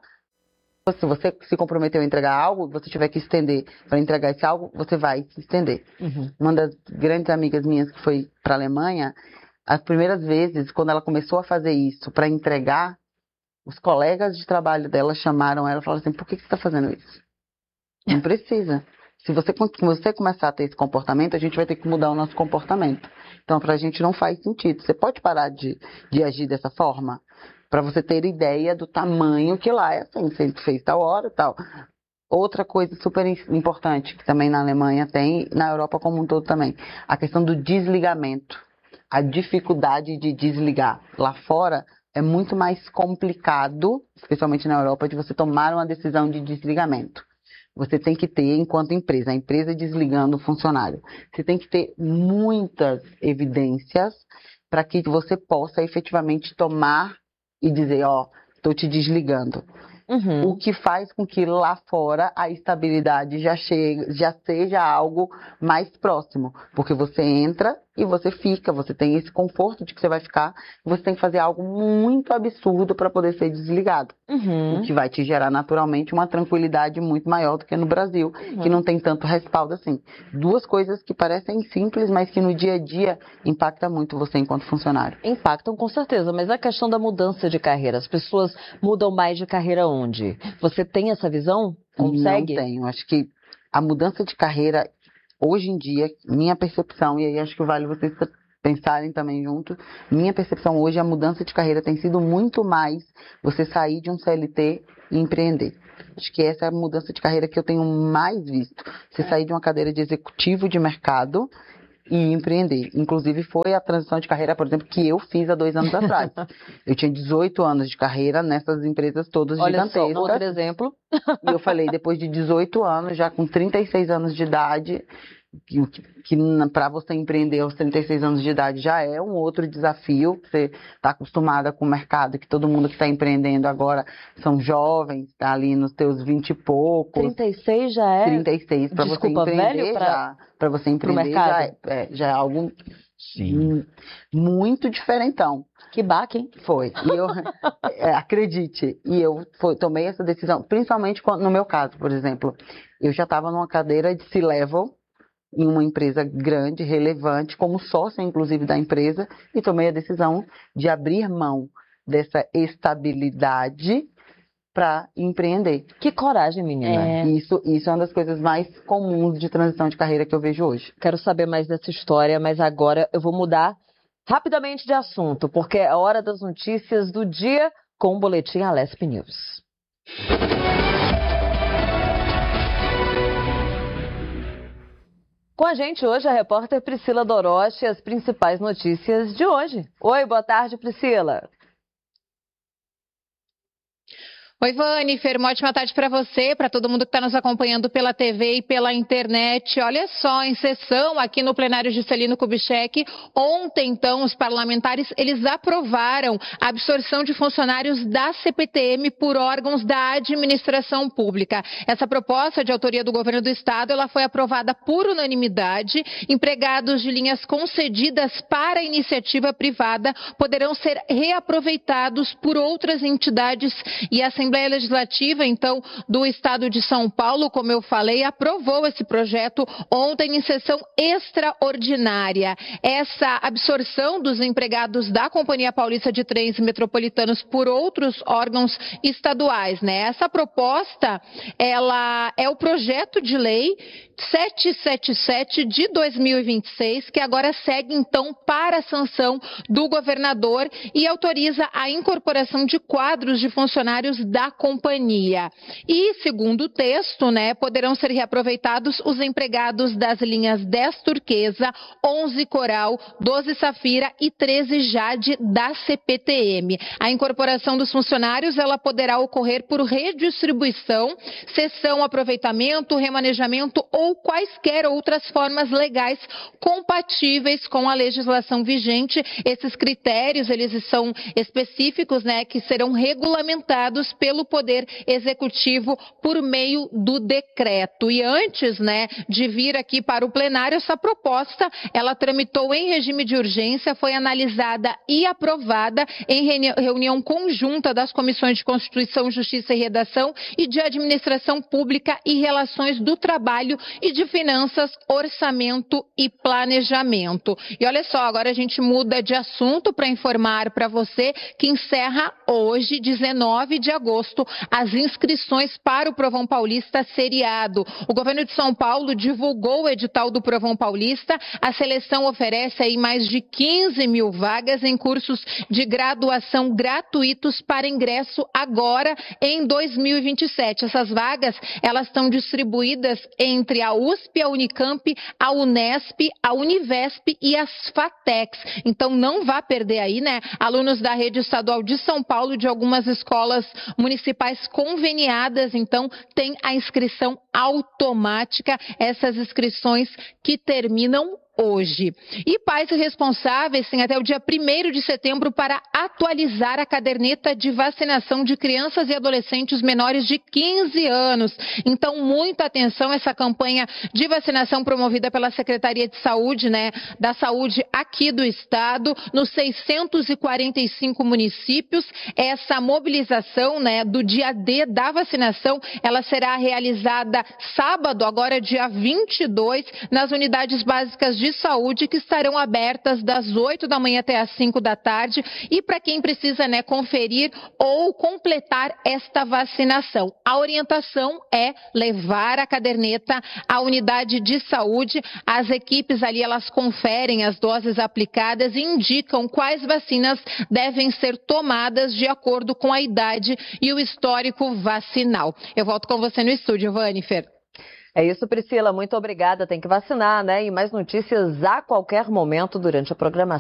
se você se comprometeu a entregar algo, você tiver que estender para entregar esse algo, você vai se estender. Uhum. Uma das grandes amigas minhas que foi para a Alemanha, as primeiras vezes, quando ela começou a fazer isso para entregar, os colegas de trabalho dela chamaram ela e falaram assim, por que, que você está fazendo isso? Não precisa. Se você, se você começar a ter esse comportamento, a gente vai ter que mudar o nosso comportamento. Então, para a gente não faz sentido. Você pode parar de, de agir dessa forma? Para você ter ideia do tamanho que lá é assim, você fez tal hora e tal. Outra coisa super importante, que também na Alemanha tem, na Europa como um todo também, a questão do desligamento. A dificuldade de desligar. Lá fora é muito mais complicado, especialmente na Europa, de você tomar uma decisão de desligamento. Você tem que ter, enquanto empresa, a empresa desligando o funcionário, você tem que ter muitas evidências para que você possa efetivamente tomar e dizer, ó, estou te desligando. Uhum. O que faz com que lá fora a estabilidade já, chegue, já seja algo mais próximo. Porque você entra e você fica, você tem esse conforto de que você vai ficar, você tem que fazer algo muito absurdo para poder ser desligado. Uhum. O que vai te gerar naturalmente uma tranquilidade muito maior do que no Brasil, Uhum. que não tem tanto respaldo assim. Duas coisas que parecem simples, mas que no dia a dia impactam muito você enquanto funcionário. Impactam com certeza, mas a questão da mudança de carreira, as pessoas mudam mais de carreira onde? Você tem essa visão? Consegue? Não tenho. Acho que a mudança de carreira, hoje em dia, minha percepção, e aí acho que vale vocês pensarem também junto, minha percepção hoje, a mudança de carreira tem sido muito mais você sair de um C L T e empreender. Acho que essa é a mudança de carreira que eu tenho mais visto. Você sair de uma cadeira de executivo de mercado e empreender. Inclusive foi a transição de carreira, por exemplo, que eu fiz há dois anos atrás. Eu tinha dezoito anos de carreira nessas empresas todas Olha gigantescas. só, outro exemplo. E eu falei, depois de dezoito anos, já com trinta e seis anos de idade, que, que para você empreender aos trinta e seis anos de idade já é um outro desafio. Você está acostumada com o mercado, que todo mundo que está empreendendo agora são jovens, está ali nos teus vinte e poucos. trinta e seis já é? trinta e seis para você Desculpa, empreender velho pra- já, para você empreender já mercado? é, é, já é algo Sim. hum, muito diferentão. Que baque, hein? Foi. E eu, é, acredite, e eu foi, tomei essa decisão, principalmente quando- no meu caso, por exemplo, eu já estava numa cadeira de C-Level, em uma empresa grande, relevante, como sócia, inclusive, da empresa, e tomei a decisão de abrir mão dessa estabilidade para empreender. Que coragem, menina. É. Isso, isso é uma das coisas mais comuns de transição de carreira que eu vejo hoje. Quero saber mais dessa história, mas agora eu vou mudar rapidamente de assunto, porque é a hora das notícias do dia com o Boletim Alesp News. Com a gente hoje a repórter Priscila Doroche e as principais notícias de hoje. Oi, boa tarde, Priscila. Oi, Vanifer, uma ótima tarde para você, para todo mundo que está nos acompanhando pela T V e pela internet. Olha só, em sessão aqui no plenário Juscelino Kubitschek, ontem, então, os parlamentares, eles aprovaram a absorção de funcionários da C P T M por órgãos da administração pública. Essa proposta de autoria do governo do estado, ela foi aprovada por unanimidade. Empregados de linhas concedidas para a iniciativa privada poderão ser reaproveitados por outras entidades e a Assembleia Legislativa, então, do Estado de São Paulo, como eu falei, aprovou esse projeto ontem em sessão extraordinária. Essa absorção dos empregados da Companhia Paulista de Trens Metropolitanos por outros órgãos estaduais, né? Essa proposta, ela é o projeto de lei setecentos e setenta e sete de dois mil e vinte e seis, que agora segue, então, para a sanção do governador e autoriza a incorporação de quadros de funcionários da da companhia. E, segundo o texto, né, poderão ser reaproveitados os empregados das linhas dez Turquesa, onze Coral, doze Safira e treze Jade da C P T M. A incorporação dos funcionários ela poderá ocorrer por redistribuição, cessão, aproveitamento, remanejamento ou quaisquer outras formas legais compatíveis com a legislação vigente. Esses critérios, eles são específicos, né, que serão regulamentados pelo Poder Executivo por meio do decreto. E antes, né, de vir aqui para o plenário, essa proposta, ela tramitou em regime de urgência, foi analisada e aprovada em reunião conjunta das comissões de Constituição, Justiça e Redação e de Administração Pública e Relações do Trabalho e de Finanças, Orçamento e Planejamento. E olha só, agora a gente muda de assunto para informar para você que encerra hoje, dezenove de agosto, as inscrições para o Provão Paulista seriado. O governo de São Paulo divulgou o edital do Provão Paulista. A seleção oferece aí mais de quinze mil vagas em cursos de graduação gratuitos para ingresso agora em dois mil e vinte e sete. Essas vagas, elas estão distribuídas entre a U S P, a Unicamp, a Unesp, a Univesp e as FATECs. Então não vá perder aí, né? Alunos da rede estadual de São Paulo, de algumas escolas municipais conveniadas, então tem a inscrição automática, essas inscrições que terminam hoje. E pais responsáveis têm até o dia primeiro de setembro para atualizar a caderneta de vacinação de crianças e adolescentes menores de quinze anos. Então, muita atenção, essa campanha de vacinação promovida pela Secretaria de Saúde, né, da Saúde aqui do estado, nos seiscentos e quarenta e cinco municípios. Essa mobilização, né, do dia D da vacinação, ela será realizada sábado, agora dia vinte e dois, nas unidades básicas de de saúde que estarão abertas das oito da manhã até as cinco da tarde e para quem precisa, né, conferir ou completar esta vacinação. A orientação é levar a caderneta à unidade de saúde. As equipes ali, elas conferem as doses aplicadas e indicam quais vacinas devem ser tomadas de acordo com a idade e o histórico vacinal. Eu volto com você no estúdio, Vanifer. É isso, Priscila. Muito obrigada. Tem que vacinar, né? E mais notícias a qualquer momento durante a programação.